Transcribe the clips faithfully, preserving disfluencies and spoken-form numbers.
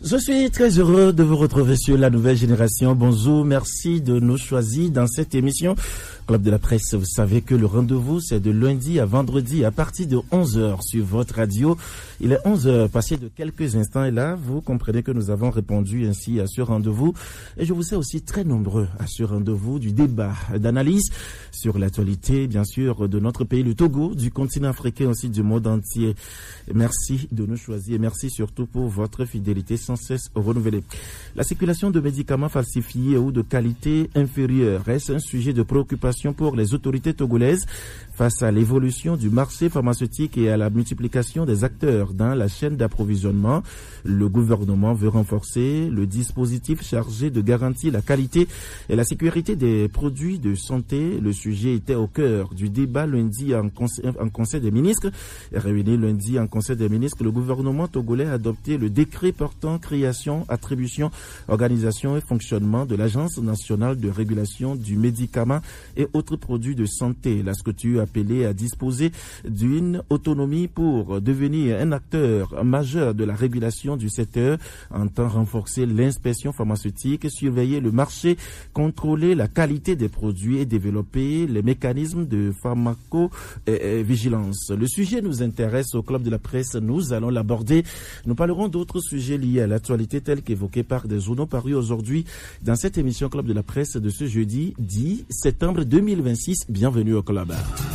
Je suis très heureux de vous retrouver sur La Nouvelle Génération. Bonjour, merci de nous choisir dans cette émission. Club de la Presse, vous savez que le rendez-vous, c'est de lundi à vendredi à partir de onze heures sur votre radio. Il est onze heures, passé de quelques instants, et là, vous comprenez que nous avons répondu ainsi à ce rendez-vous. Et je vous sais aussi très nombreux à ce rendez-vous du débat, d'analyse sur l'actualité, bien sûr, de notre pays, le Togo, du continent africain, aussi du monde entier. Merci de nous choisir et merci surtout pour votre fidélité sans cesse renouvelée. La circulation de médicaments falsifiés ou de qualité inférieure reste un sujet de préoccupation pour les autorités togolaises face à l'évolution du marché pharmaceutique et à la multiplication des acteurs dans la chaîne d'approvisionnement. Le gouvernement veut renforcer le dispositif chargé de garantir la qualité et la sécurité des produits de santé. Le sujet était au cœur du débat lundi en conseil, en conseil des ministres. Réuni lundi en conseil des ministres, le gouvernement togolais a adopté le décret portant création, attribution, organisation et fonctionnement de l'Agence nationale de régulation du médicament et autres produits de santé. La structure appelée à disposer d'une autonomie pour devenir un acteur majeur de la régulation du secteur, entend renforcer l'inspection pharmaceutique, surveiller le marché, contrôler la qualité des produits et développer les mécanismes de pharmacovigilance. Le sujet nous intéresse au Club de la Presse, nous allons l'aborder. Nous parlerons d'autres sujets liés à l'actualité tels qu'évoqués par des journaux parus aujourd'hui dans cette émission Club de la Presse de ce jeudi dix septembre deux mille vingt-six. Bienvenue au Club.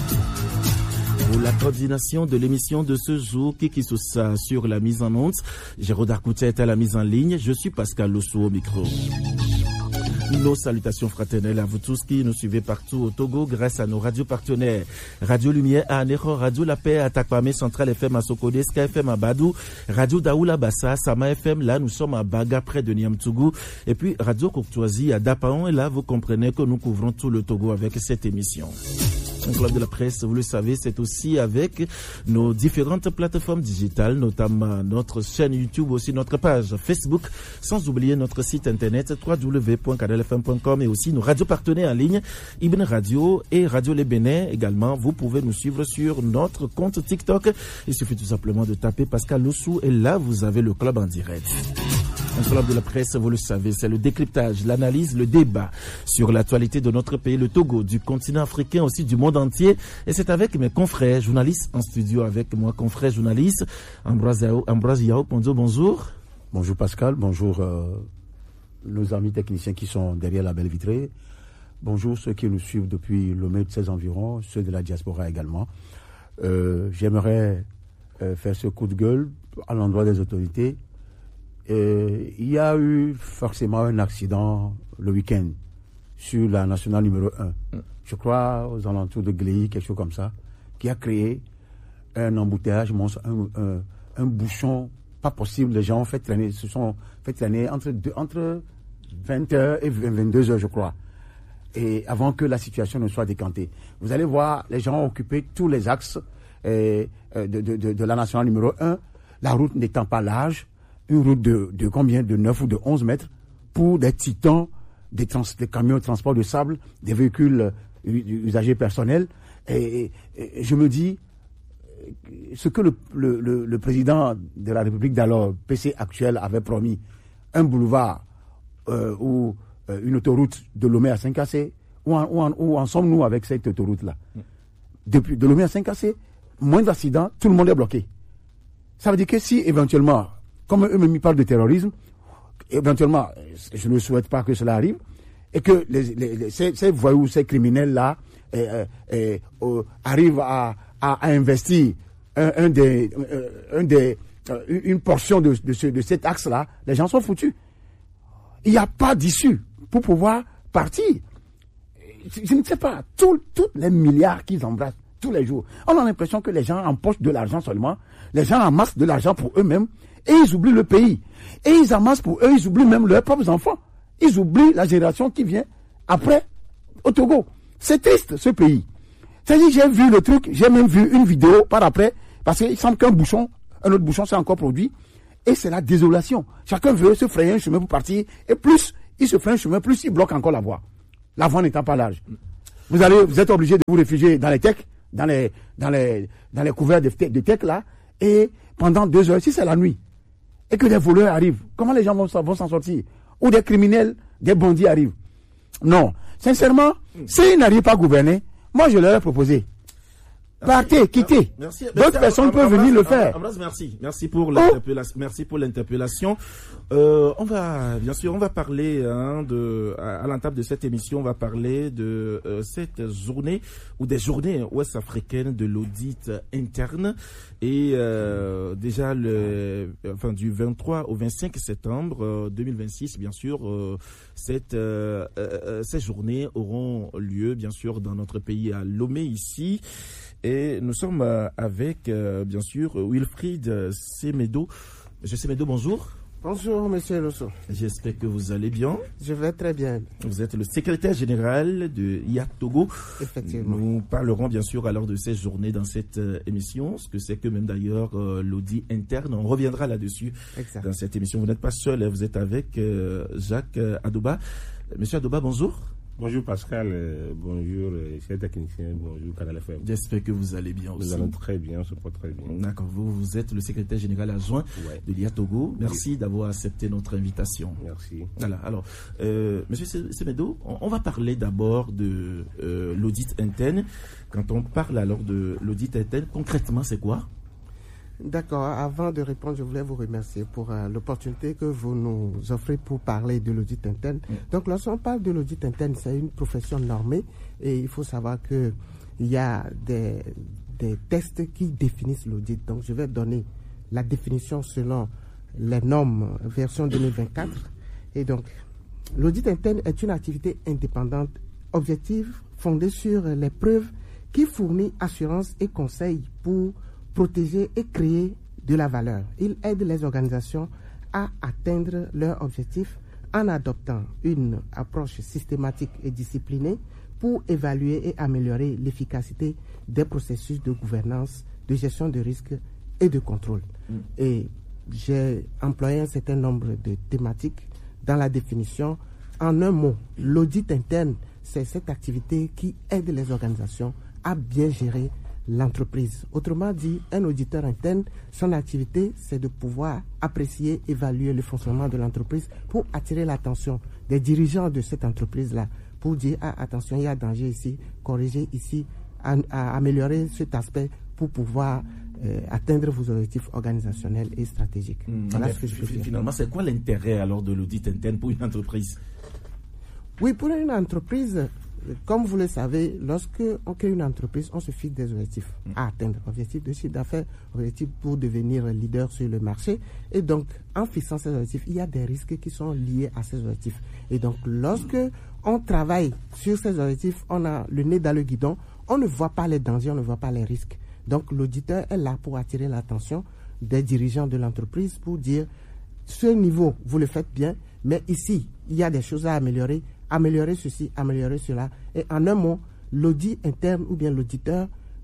Pour la coordination de l'émission de ce jour, Kiki Sousa sur la mise en onde, Géraud Arcoutet est à la mise en ligne, je suis Pascal Lossou au micro. Nos salutations fraternelles à vous tous qui nous suivez partout au Togo grâce à nos radios partenaires. Radio Lumière à Anéro, Radio La Paix à Takwame, Central F M à Sokode, Ska F M à Badou, Radio Daoula Bassa, Sama F M, là nous sommes à Baga près de Niamtougou, et puis Radio Courtoisie à Dapaon, et là vous comprenez que nous couvrons tout le Togo avec cette émission. Un Club de la Presse, vous le savez, c'est aussi avec nos différentes plateformes digitales, notamment notre chaîne YouTube, aussi notre page Facebook, sans oublier notre site internet w w w point canal f m point com et aussi nos radios partenaires en ligne, Ibn Radio et Radio Les Bénin. Également, vous pouvez nous suivre sur notre compte TikTok. Il suffit tout simplement de taper Pascal Lossou et là, vous avez le club en direct. Un Club de la Presse, vous le savez, c'est le décryptage, l'analyse, le débat sur l'actualité de notre pays, le Togo, du continent africain, aussi du monde entier. Et c'est avec mes confrères journalistes en studio, avec moi, confrères journalistes, Ambroise Yao, Ambroise Yao Ponzo, bonjour. Bonjour Pascal, bonjour euh, nos amis techniciens qui sont derrière la belle vitrée. Bonjour ceux qui nous suivent depuis le mai de ses environs, ceux de la diaspora également. Euh, j'aimerais euh, faire ce coup de gueule à l'endroit des autorités. Et il y a eu forcément un accident le week-end sur la nationale numéro un. Mm. Je crois aux alentours de Gléy, quelque chose comme ça, qui a créé un embouteillage monstre, un, un, un bouchon pas possible. Les gens ont fait traîner, se sont fait traîner entre, deux, entre vingt heures et vingt-deux heures, je crois. Et avant que la situation ne soit décantée. Vous allez voir, les gens ont occupé tous les axes euh, de, de, de, de la nationale numéro un, la route n'étant pas large. Une route de, de combien? De neuf ou de onze mètres pour des titans, des, trans, des camions de transport de sable, des véhicules usagers personnels. Et, et, et je me dis, ce que le, le, le, le président de la République d'alors, P C actuel, avait promis, un boulevard euh, ou euh, une autoroute de Lomé à Saint-Cassé, où en, où en, où en sommes-nous avec cette autoroute-là? Depuis de Lomé à Saint-Cassé, moins d'accidents, tout le monde est bloqué. Ça veut dire que si éventuellement, comme eux-mêmes ils parlent de terrorisme, éventuellement, je ne souhaite pas que cela arrive, et que les, les, les, ces, ces voyous, ces criminels-là euh, euh, euh, arrivent à, à, à investir un, un des, euh, un des, euh, une portion de, de, ce, de cet axe-là, les gens sont foutus. Il n'y a pas d'issue pour pouvoir partir. Je, je ne sais pas, tous les milliards qu'ils embrassent tous les jours, on a l'impression que les gens empochent de l'argent seulement, les gens amassent de l'argent pour eux-mêmes, et ils oublient le pays. Et ils amassent pour eux, ils oublient même leurs propres enfants. Ils oublient la génération qui vient après au Togo. C'est triste, ce pays. C'est-à-dire, j'ai vu le truc, j'ai même vu une vidéo par après, parce qu'il semble qu'un bouchon, un autre bouchon s'est encore produit, et c'est la désolation. Chacun veut se frayer un chemin pour partir, et plus il se fraye un chemin, plus il bloque encore la voie. La voie n'étant pas large. Vous allez, vous êtes obligé de vous réfugier dans les techs, dans les, dans les, dans les couverts de, de techs là, et pendant deux heures, si c'est la nuit, et que des voleurs arrivent, comment les gens vont, vont s'en sortir? Ou des criminels, des bandits arrivent? Non. Sincèrement, mm. s'ils n'arrivent pas à gouverner, moi je leur ai proposé. Partez, quittez. Merci. D'autres personnes peuvent venir le faire. Ambroise, merci. Merci pour l'interpellation. Oh. Merci pour l'interpellation. Euh, on va, bien sûr, on va parler hein, de, à, à l'entame de cette émission, on va parler de euh, cette journée ou des journées ouest-africaines de l'audit interne. Et euh, déjà, le, enfin, du vingt-trois au vingt-cinq septembre euh, deux mille vingt-six, bien sûr, euh, cette, euh, euh, ces journées auront lieu, bien sûr, dans notre pays à Lomé ici. Et nous sommes avec, euh, bien sûr, Wilfried Semedo. Monsieur Semedo, bonjour. Bonjour, monsieur Losso. J'espère que vous allez bien. Je vais très bien. Vous êtes le secrétaire général de I A Togo. Effectivement. Nous parlerons bien sûr alors de ces journées dans cette euh, émission, ce que c'est que même d'ailleurs euh, l'audit interne. On reviendra là-dessus exact. Dans cette émission. Vous n'êtes pas seul, vous êtes avec euh, Jacques euh, Adoba. Monsieur Adoba, bonjour. Bonjour Pascal, euh, bonjour euh, chers techniciens, bonjour Canal F M. J'espère que vous allez bien aussi. Nous allons très bien, on se porte très bien. D'accord, vous, vous êtes le secrétaire général adjoint ouais. de l'I A Togo. Merci oui. d'avoir accepté notre invitation. Merci. Voilà, alors, euh, Monsieur Semedo, on, on va parler d'abord de euh, l'audit interne. Quand on parle alors de l'audit interne, concrètement, c'est quoi ? D'accord. Avant de répondre, je voulais vous remercier pour euh, l'opportunité que vous nous offrez pour parler de l'audit interne. Mm. Donc, lorsqu'on parle de l'audit interne, c'est une profession normée et il faut savoir qu'il y a des, des tests qui définissent l'audit. Donc, je vais donner la définition selon les normes version deux mille vingt-quatre. Et donc, l'audit interne est une activité indépendante, objective, fondée sur les preuves qui fournit assurance et conseils pour protéger et créer de la valeur. Il aide les organisations à atteindre leurs objectifs en adoptant une approche systématique et disciplinée pour évaluer et améliorer l'efficacité des processus de gouvernance, de gestion de risques et de contrôle. Mm. Et j'ai employé un certain nombre de thématiques dans la définition. En un mot, l'audit interne, c'est cette activité qui aide les organisations à bien gérer l'entreprise. Autrement dit, un auditeur interne, son activité, c'est de pouvoir apprécier, évaluer le fonctionnement de l'entreprise pour attirer l'attention des dirigeants de cette entreprise-là, pour dire, ah, attention, il y a danger ici, corriger ici, à, à améliorer cet aspect pour pouvoir euh, atteindre vos objectifs organisationnels et stratégiques. Mmh, voilà ce que je peux dire. Finalement, c'est quoi l'intérêt alors de l'audit interne pour une entreprise ? Oui, pour une entreprise, comme vous le savez, lorsque on crée une entreprise, on se fixe des objectifs mmh. à atteindre. Objectifs de chiffre d'affaires, objectifs pour devenir leader sur le marché. Et donc, en fixant ces objectifs, il y a des risques qui sont liés à ces objectifs. Et donc, lorsque on travaille sur ces objectifs, on a le nez dans le guidon, on ne voit pas les dangers, on ne voit pas les risques. Donc, l'auditeur est là pour attirer l'attention des dirigeants de l'entreprise pour dire, ce niveau, vous le faites bien, mais ici, il y a des choses à améliorer. Améliorer ceci, améliorer cela. Et en un mot, l'audit interne ou bien l'auditeur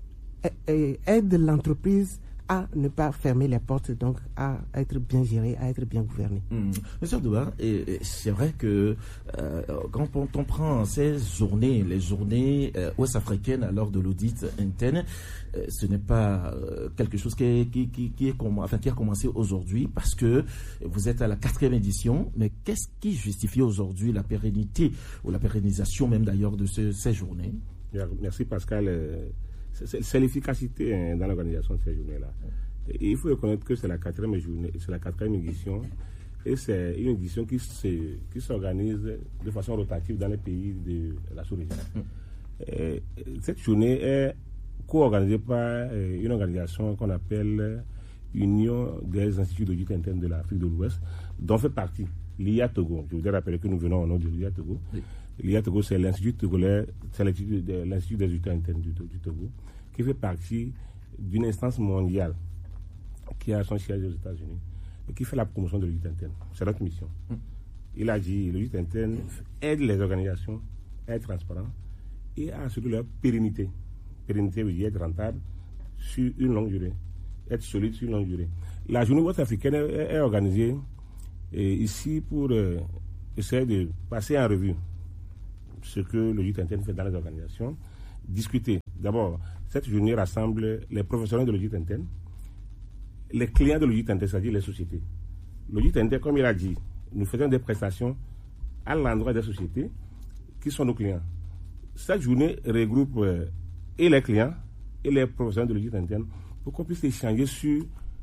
aide l'entreprise à ne pas fermer les portes, donc à être bien géré, à être bien gouverné. Mmh. Monsieur Adoba, c'est vrai que euh, quand on, on prend ces journées, les journées euh, ouest-africaines à l'heure de l'audit interne, euh, ce n'est pas euh, quelque chose qui, est, qui, qui, qui, est comm- enfin, qui a commencé aujourd'hui parce que vous êtes à la quatrième édition, mais qu'est-ce qui justifie aujourd'hui la pérennité ou la pérennisation même d'ailleurs de ce, ces journées ? Merci Pascal. C'est, c'est l'efficacité hein, dans l'organisation de ces journées-là. Et il faut reconnaître que c'est la quatrième journée, c'est la quatrième édition, et c'est une édition qui, se, qui s'organise de façon rotative dans les pays de la sous-région. Et cette journée est co-organisée par une organisation qu'on appelle Union des instituts d'audit interne de l'Afrique de l'Ouest, dont fait partie l'I A Togo. Je voudrais rappeler que nous venons au nom de l'I A Togo. Oui. L'I A Togo, c'est l'Institut togolais, c'est l'Institut, de, l'Institut des auditeurs internes du, du Togo, qui fait partie d'une instance mondiale qui a son siège aux États-Unis et qui fait la promotion de l'audit interne. C'est notre mission. Mm. Il a dit l'audit interne aide les organisations à être transparents et à assurer leur pérennité. Pérennité veut dire être rentable sur une longue durée, être solide sur une longue durée. La journée ouest-africaine est, est organisée et ici pour euh, essayer de passer en revue ce que l'audit interne fait dans les organisations, discuter. D'abord, cette journée rassemble les professionnels de l'audit interne, les clients de l'audit interne, c'est-à-dire les sociétés, l'audit interne, comme il a dit, nous faisons des prestations à l'endroit des sociétés qui sont nos clients. Cette journée regroupe euh, et les clients et les professionnels de l'audit interne pour qu'on puisse échanger sur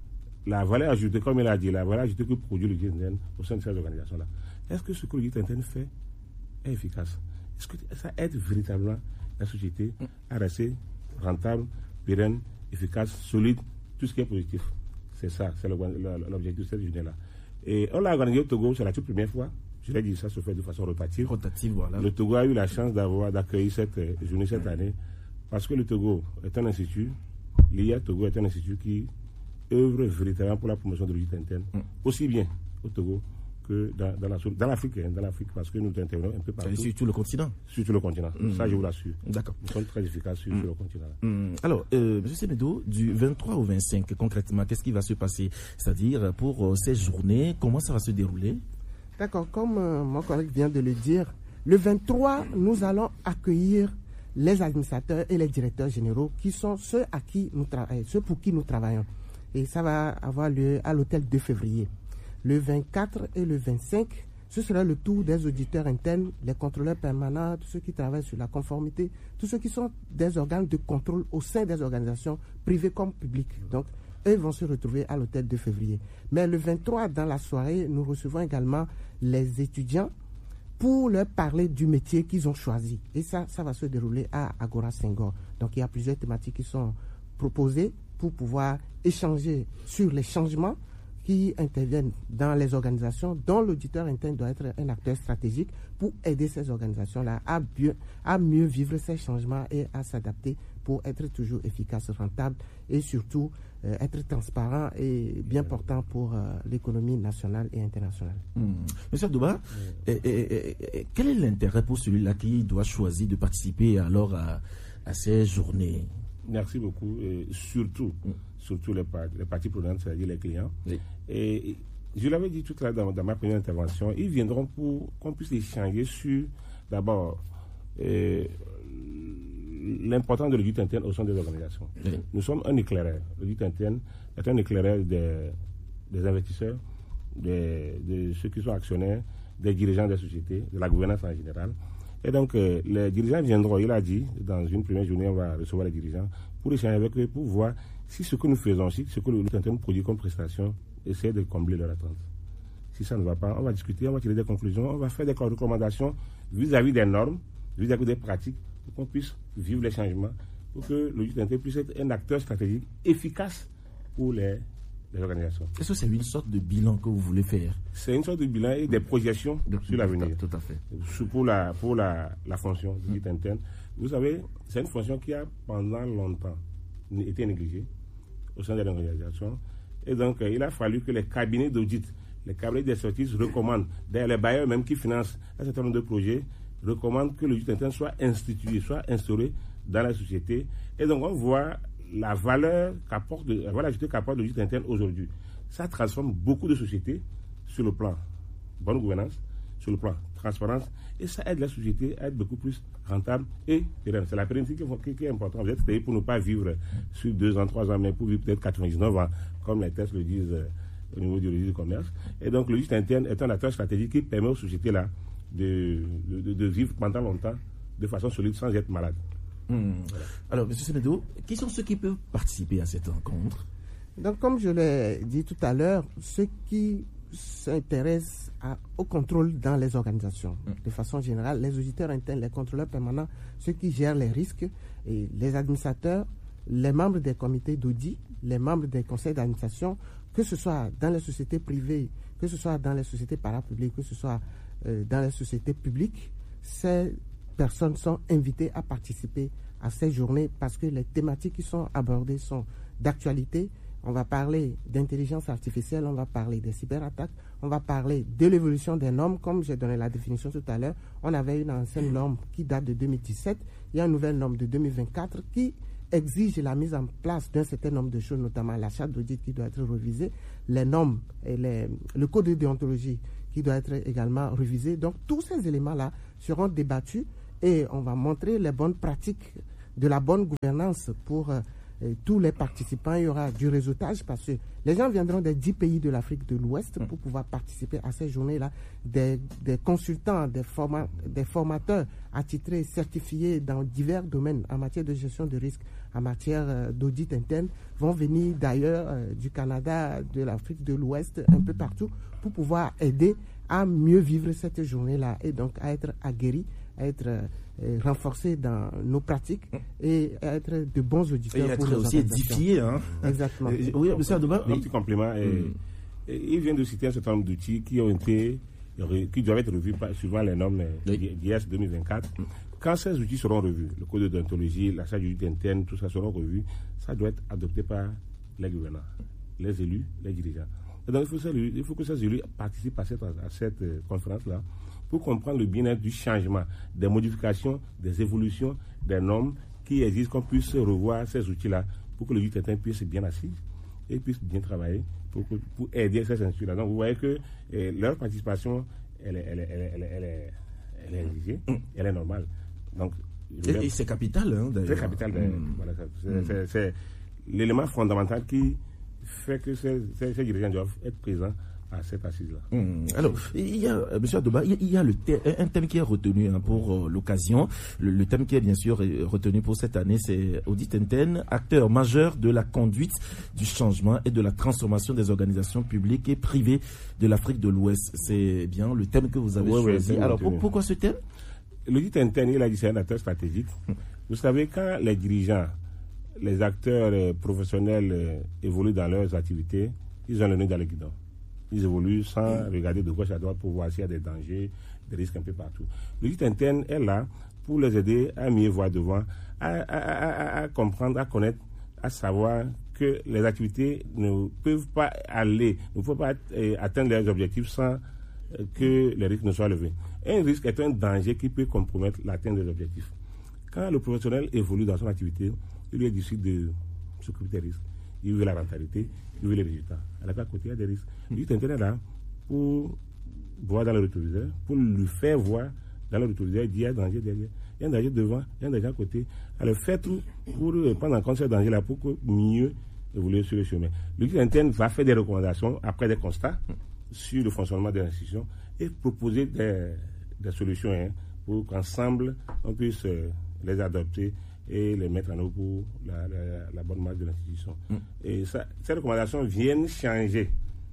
la valeur ajoutée, comme il a dit, la valeur ajoutée que produit l'audit interne au sein de ces organisations-là. Est-ce que ce que l'audit interne fait est efficace? Est-ce que ça aide véritablement la société à rester rentable, pérenne, efficace, solide, tout ce qui est positif? C'est ça, c'est l'objectif de cette journée-là. Et on l'a organisé au Togo, c'est la toute première fois. Je l'ai dit, ça se fait de façon rotative. Rotative, voilà. Le Togo a eu la chance d'avoir, d'accueillir cette euh, journée cette année parce que le Togo est un institut, l'I A Togo est un institut qui œuvre véritablement pour la promotion de l'audit interne, mm. aussi bien au Togo que dans, dans, la, dans l'Afrique, hein, dans l'Afrique, parce que nous intervenons un peu partout. Sur tout le continent. Sur tout le continent, mm. ça je vous l'assure. D'accord. Nous sommes très efficaces sur, mm. sur le continent. Mm. Alors, euh, M. Semedo, du vingt-trois au vingt-cinq, concrètement, qu'est-ce qui va se passer? C'est-à-dire, pour euh, ces journées, comment ça va se dérouler? D'accord, comme euh, mon collègue vient de le dire, le vingt-trois, nous allons accueillir les administrateurs et les directeurs généraux qui sont ceux, à qui nous travaillons, ceux pour qui nous travaillons. Et ça va avoir lieu à l'hôtel de février. Le vingt-quatre et le vingt-cinq, ce sera le tour des auditeurs internes, les contrôleurs permanents, tous ceux qui travaillent sur la conformité, tous ceux qui sont des organes de contrôle au sein des organisations privées comme publiques. Donc, eux vont se retrouver à l'hôtel de février. Mais le vingt-trois, dans la soirée, nous recevons également les étudiants pour leur parler du métier qu'ils ont choisi. Et ça, ça va se dérouler à Agora Senghor. Donc, il y a plusieurs thématiques qui sont proposées pour pouvoir échanger sur les changements qui interviennent dans les organisations, dont l'auditeur interne doit être un acteur stratégique pour aider ces organisations-là à mieux, à mieux vivre ces changements et à s'adapter pour être toujours efficace, rentable et surtout euh, être transparent et bien portant pour euh, l'économie nationale et internationale. Mmh. Monsieur Douba, mmh. et, et, et, quel est l'intérêt pour celui-là qui doit choisir de participer alors à, à ces journées? Merci beaucoup. Et surtout, mmh. surtout les, les parties prenantes, c'est-à-dire les clients. Oui. Et je l'avais dit tout à l'heure dans, dans ma première intervention, ils viendront pour qu'on puisse échanger sur, d'abord, euh, l'importance de l'audit interne au sein des organisations. Oui. Nous sommes un éclaireur. L'audit interne est un éclaireur des, des investisseurs, des, de ceux qui sont actionnaires, des dirigeants des sociétés, de la gouvernance en général. Et donc, euh, les dirigeants viendront, il a dit, dans une première journée, on va recevoir les dirigeants pour échanger avec eux, pour voir si ce que nous faisons, si ce que l'audit interne produit comme prestation, essaie de combler leurs attentes. Si ça ne va pas, on va discuter, on va tirer des conclusions, on va faire des recommandations vis-à-vis des normes, vis-à-vis des pratiques, pour qu'on puisse vivre les changements, pour que l'audit interne puisse être un acteur stratégique efficace pour les, les organisations. Est-ce que c'est une sorte de bilan que vous voulez faire? C'est une sorte de bilan et des projections de, sur l'avenir. Tout à fait. Pour la, pour la, la fonction de l'audit interne. Vous savez, c'est une fonction qui a pendant longtemps été négligée au sein de l'organisation. Et donc, il a fallu que les cabinets d'audit, les cabinets d'expertise recommandent, d'ailleurs les bailleurs même qui financent un certain nombre de projets, recommandent que l'audit interne soit institué, soit instauré dans la société. Et donc, on voit la valeur qu'apporte, la valeur ajoutée qu'apporte l'audit interne aujourd'hui. Ça transforme beaucoup de sociétés sur le plan bonne gouvernance, sur le plan transparence, et ça aide la société à être beaucoup plus rentable et pérenne. C'est la pérennité qui, qui est importante. Vous êtes créé pour ne pas vivre sur deux ans, trois ans, mais pour vivre peut-être quatre-vingt-dix-neuf ans, comme les tests le disent euh, au niveau du registre du commerce. Et donc, l'audit interne est un acteur stratégique qui permet aux sociétés-là de, de, de vivre pendant longtemps de façon solide sans être malade. Mmh. Voilà. Alors, M. Semedo, qui sont ceux qui peuvent participer à cette rencontre? Donc, comme je l'ai dit tout à l'heure, ceux qui s'intéressent à, au contrôle dans les organisations. Mmh. De façon générale, les auditeurs internes, les contrôleurs permanents, ceux qui gèrent les risques, et les administrateurs, les membres des comités d'audit, les membres des conseils d'administration, que ce soit dans les sociétés privées, que ce soit dans les sociétés parapubliques, que ce soit euh, dans les sociétés publiques, ces personnes sont invitées à participer à ces journées parce que les thématiques qui sont abordées sont d'actualité. On va parler d'intelligence artificielle, on va parler des cyberattaques, on va parler de l'évolution des normes, comme j'ai donné la définition tout à l'heure. On avait une ancienne norme qui date de deux mille dix-sept, il y a une nouvelle norme de deux mille vingt-quatre qui exige la mise en place d'un certain nombre de choses, notamment la charte d'audit qui doit être révisée, les normes et les, le code de déontologie qui doit être également révisé. Donc tous ces éléments-là seront débattus et on va montrer les bonnes pratiques de la bonne gouvernance pour euh, et tous les participants, il y aura du réseautage parce que les gens viendront des dix pays de l'Afrique de l'Ouest pour pouvoir participer à ces journées-là. Des, des consultants, des, forma, des formateurs attitrés, certifiés dans divers domaines en matière de gestion de risques, en matière euh, d'audit interne, vont venir d'ailleurs euh, du Canada, de l'Afrique de l'Ouest, un peu partout, pour pouvoir aider à mieux vivre cette journée-là et donc à être aguerris, à être euh, renforcés dans nos pratiques et à être de bons auditeurs. Et être pour aussi édifiés. Hein. Exactement. Euh, oui, monsieur Adoba. Un petit complément. Et, mm. et il vient de citer un certain nombre d'outils qui ont été, qui doivent être revus suivant les normes oui. d'I S deux mille vingt-quatre. Mm. Quand ces outils seront revus, le code de déontologie, la charge d'audit interne, tout ça seront revus, ça doit être adopté par les gouvernants, les élus, les dirigeants. Et donc il faut, il faut que ces élus participent à cette, à cette euh, conférence-là pour comprendre le bien-être du changement, des modifications, des évolutions, des normes qui existent, qu'on puisse revoir ces outils-là pour que le l'audit interne puisse bien assis et puisse bien travailler pour, pour aider ces instituts-là. Donc vous voyez que euh, leur participation, elle est, elle est, elle est, elle est, elle est, elle est exigée, elle est normale. Donc, et, et c'est capital, hein, d'ailleurs. C'est capital, mmh. voilà, c'est, mmh. c'est, c'est l'élément fondamental qui fait que ces, ces, ces dirigeants doivent être présents à cette assise-là. Mmh. Alors, il y a, euh, M. Adoba, il y a le thème, un thème qui est retenu hein, pour euh, l'occasion. Le, le thème qui est bien sûr retenu pour cette année, c'est audit interne, acteur majeur de la conduite du changement et de la transformation des organisations publiques et privées de l'Afrique de l'Ouest. C'est bien le thème que vous avez oui, choisi. Oui, Alors, pour, pourquoi ce thème? L'audit interne, il a dit c'est un acteur stratégique. Mmh. Vous savez, quand les dirigeants, les acteurs euh, professionnels euh, évoluent dans leurs activités, ils ont le nez dans le guidon. Ils évoluent sans regarder de gauche à droite pour voir s'il y a des dangers, des risques un peu partout. L'audit interne est là pour les aider à mieux voir devant, à, à, à, à comprendre, à connaître, à savoir que les activités ne peuvent pas aller, ne peuvent pas euh, atteindre leurs objectifs sans euh, que les risques ne soient levés. Un risque est un danger qui peut compromettre l'atteinte des objectifs. Quand le professionnel évolue dans son activité, il lui est difficile de s'occuper des risques. Il veut la rentabilité, il veut les résultats. À la côté, il y a des risques. L'audit interne est là pour voir dans le rétroviseur, pour lui faire voir dans le rétroviseur, il y a un danger derrière, il y a un danger devant, il y a un danger à côté. Alors, faire tout pour prendre en compte ce danger-là pour que mieux évoluer sur le chemin. L'audit interne va faire des recommandations après des constats sur le fonctionnement de l'institution et proposer des, des solutions hein, pour qu'ensemble, on puisse euh, les adopter et les mettre en œuvre pour la, la, la bonne marche de l'institution. Mm. Et ça, ces recommandations viennent changer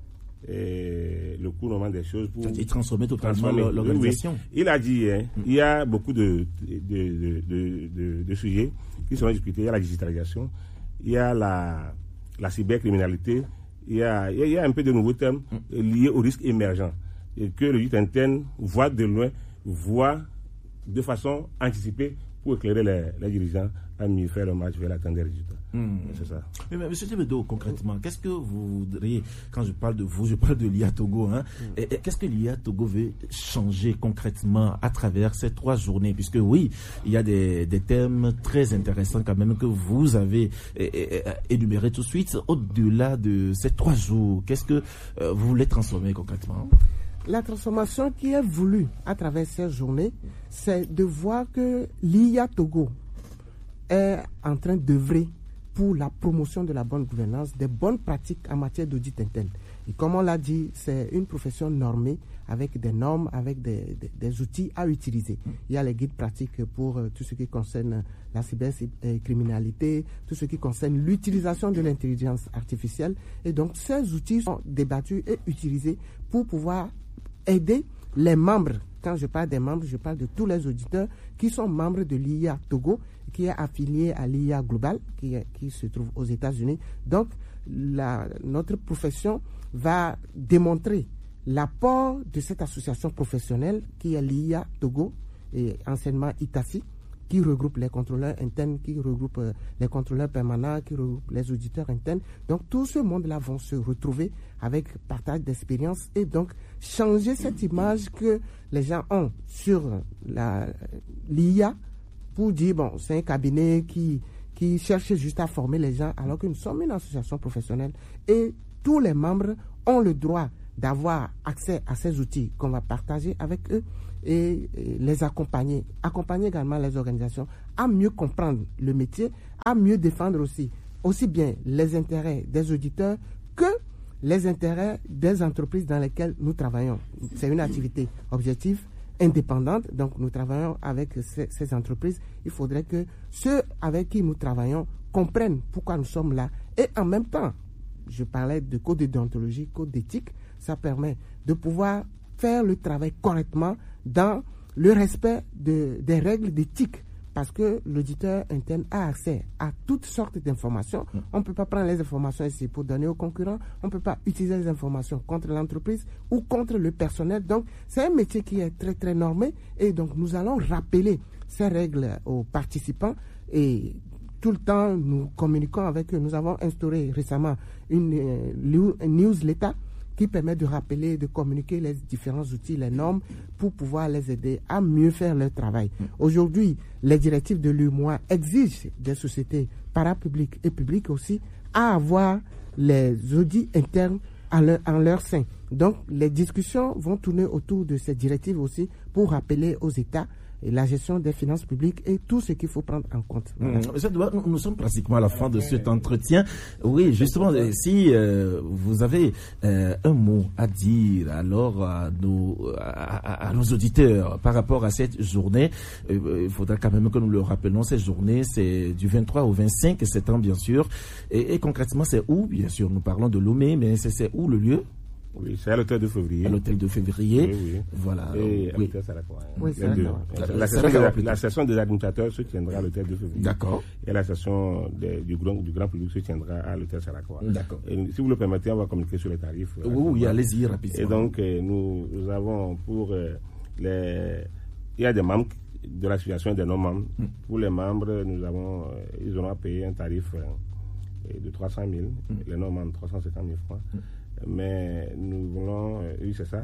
et le cours normal des choses pour et transformer totalement l'organisation. Oui, oui. Il a dit, hein, mm. il y a beaucoup de, de, de, de, de, de sujets qui seront discutés. Il y a la digitalisation, il y a la, la cybercriminalité, il y, a, il y a un peu de nouveaux thèmes mm. liés aux risques émergents et que l'audit interne voit de loin, voit de façon anticipée pour éclairer les, les dirigeants à mieux faire le match vers l'atteinte des résultats. Mmh. C'est ça. Mais, mais M. Tebedo, concrètement, qu'est-ce que vous voudriez, quand je parle de vous, je parle de l'I A Togo, hein, mmh. et, et, qu'est-ce que l'I A Togo veut changer concrètement à travers ces trois journées? Puisque oui, il y a des, des thèmes très intéressants quand même que vous avez é, é, énumérés tout de suite. Au-delà de ces trois jours, qu'est-ce que euh, vous voulez transformer concrètement? La transformation qui est voulue à travers ces journées, c'est de voir que l'I A Togo est en train d'œuvrer pour la promotion de la bonne gouvernance, des bonnes pratiques en matière d'audit interne. Et comme on l'a dit, c'est une profession normée avec des normes, avec des, des, des outils à utiliser. Il y a les guides pratiques pour euh, tout ce qui concerne la cybercriminalité, tout ce qui concerne l'utilisation de l'intelligence artificielle. Et donc, ces outils sont débattus et utilisés pour pouvoir aider les membres. Quand je parle des membres, je parle de tous les auditeurs qui sont membres de l'I A Togo, qui est affilié à l'I A Global, qui, est, qui se trouve aux États-Unis. Donc, la, notre profession va démontrer l'apport de cette association professionnelle qui est l'I A Togo, et anciennement I T A C I, qui regroupe les contrôleurs internes, qui regroupe euh, les contrôleurs permanents, qui regroupe les auditeurs internes. Donc, tout ce monde-là vont se retrouver avec partage d'expérience et donc changer cette image que les gens ont sur la, l'I A pour dire, bon, c'est un cabinet qui, qui cherche juste à former les gens, alors que nous sommes une association professionnelle et tous les membres ont le droit d'avoir accès à ces outils qu'on va partager avec eux et les accompagner, accompagner également les organisations à mieux comprendre le métier, à mieux défendre aussi aussi bien les intérêts des auditeurs que les intérêts des entreprises dans lesquelles nous travaillons. C'est une activité objective, indépendante, donc nous travaillons avec ces, ces entreprises. Il faudrait que ceux avec qui nous travaillons comprennent pourquoi nous sommes là. Et en même temps, je parlais de code de déontologie, code d'éthique, ça permet de pouvoir faire le travail correctement dans le respect de, des règles d'éthique. Parce que l'auditeur interne a accès à toutes sortes d'informations. On ne peut pas prendre les informations ici pour donner aux concurrents. On ne peut pas utiliser les informations contre l'entreprise ou contre le personnel. Donc, c'est un métier qui est très, très normé. Et donc, nous allons rappeler ces règles aux participants. Et tout le temps, nous communiquons avec eux. Nous avons instauré récemment une, euh, une newsletter qui permet de rappeler, de communiquer les différents outils, les normes, pour pouvoir les aider à mieux faire leur travail. Aujourd'hui, les directives de l'U M O A exigent des sociétés parapubliques et publiques aussi à avoir les audits internes à leur, en leur sein. Donc, les discussions vont tourner autour de ces directives aussi pour rappeler aux États et la gestion des finances publiques et tout ce qu'il faut prendre en compte. Voilà. Mmh. Nous, nous sommes pratiquement à la fin de cet entretien. Oui, justement, si euh, vous avez euh, un mot à dire alors à nos, à, à nos auditeurs par rapport à cette journée, euh, il faudra quand même que nous le rappelions. Cette journée, c'est du vingt-trois au vingt-cinq septembre, bien sûr. Et, et concrètement, c'est où? Bien sûr, nous parlons de Lomé, mais c'est, c'est où le lieu? Oui, c'est à l'hôtel de février. À l'hôtel de février. Oui, oui. Voilà. Et oui. à l'hôtel oui, la, la, session la session des administrateurs se tiendra à l'hôtel de février. D'accord. Et la session des, du, grand, du grand public se tiendra à l'hôtel Saracroix. D'accord. Et si vous le permettez, on va communiquer sur les tarifs. Oui, oui, allez-y rapidement. Et donc, euh, nous, nous avons pour euh, les... Il y a des membres de l'association et des non-membres. Mm. Pour les membres, nous avons... Euh, ils auront à payer un tarif euh, de trois cent mille. Mm. Les non-membres, trois cent cinquante mille francs. Mm. Mais nous voulons, euh, oui c'est ça,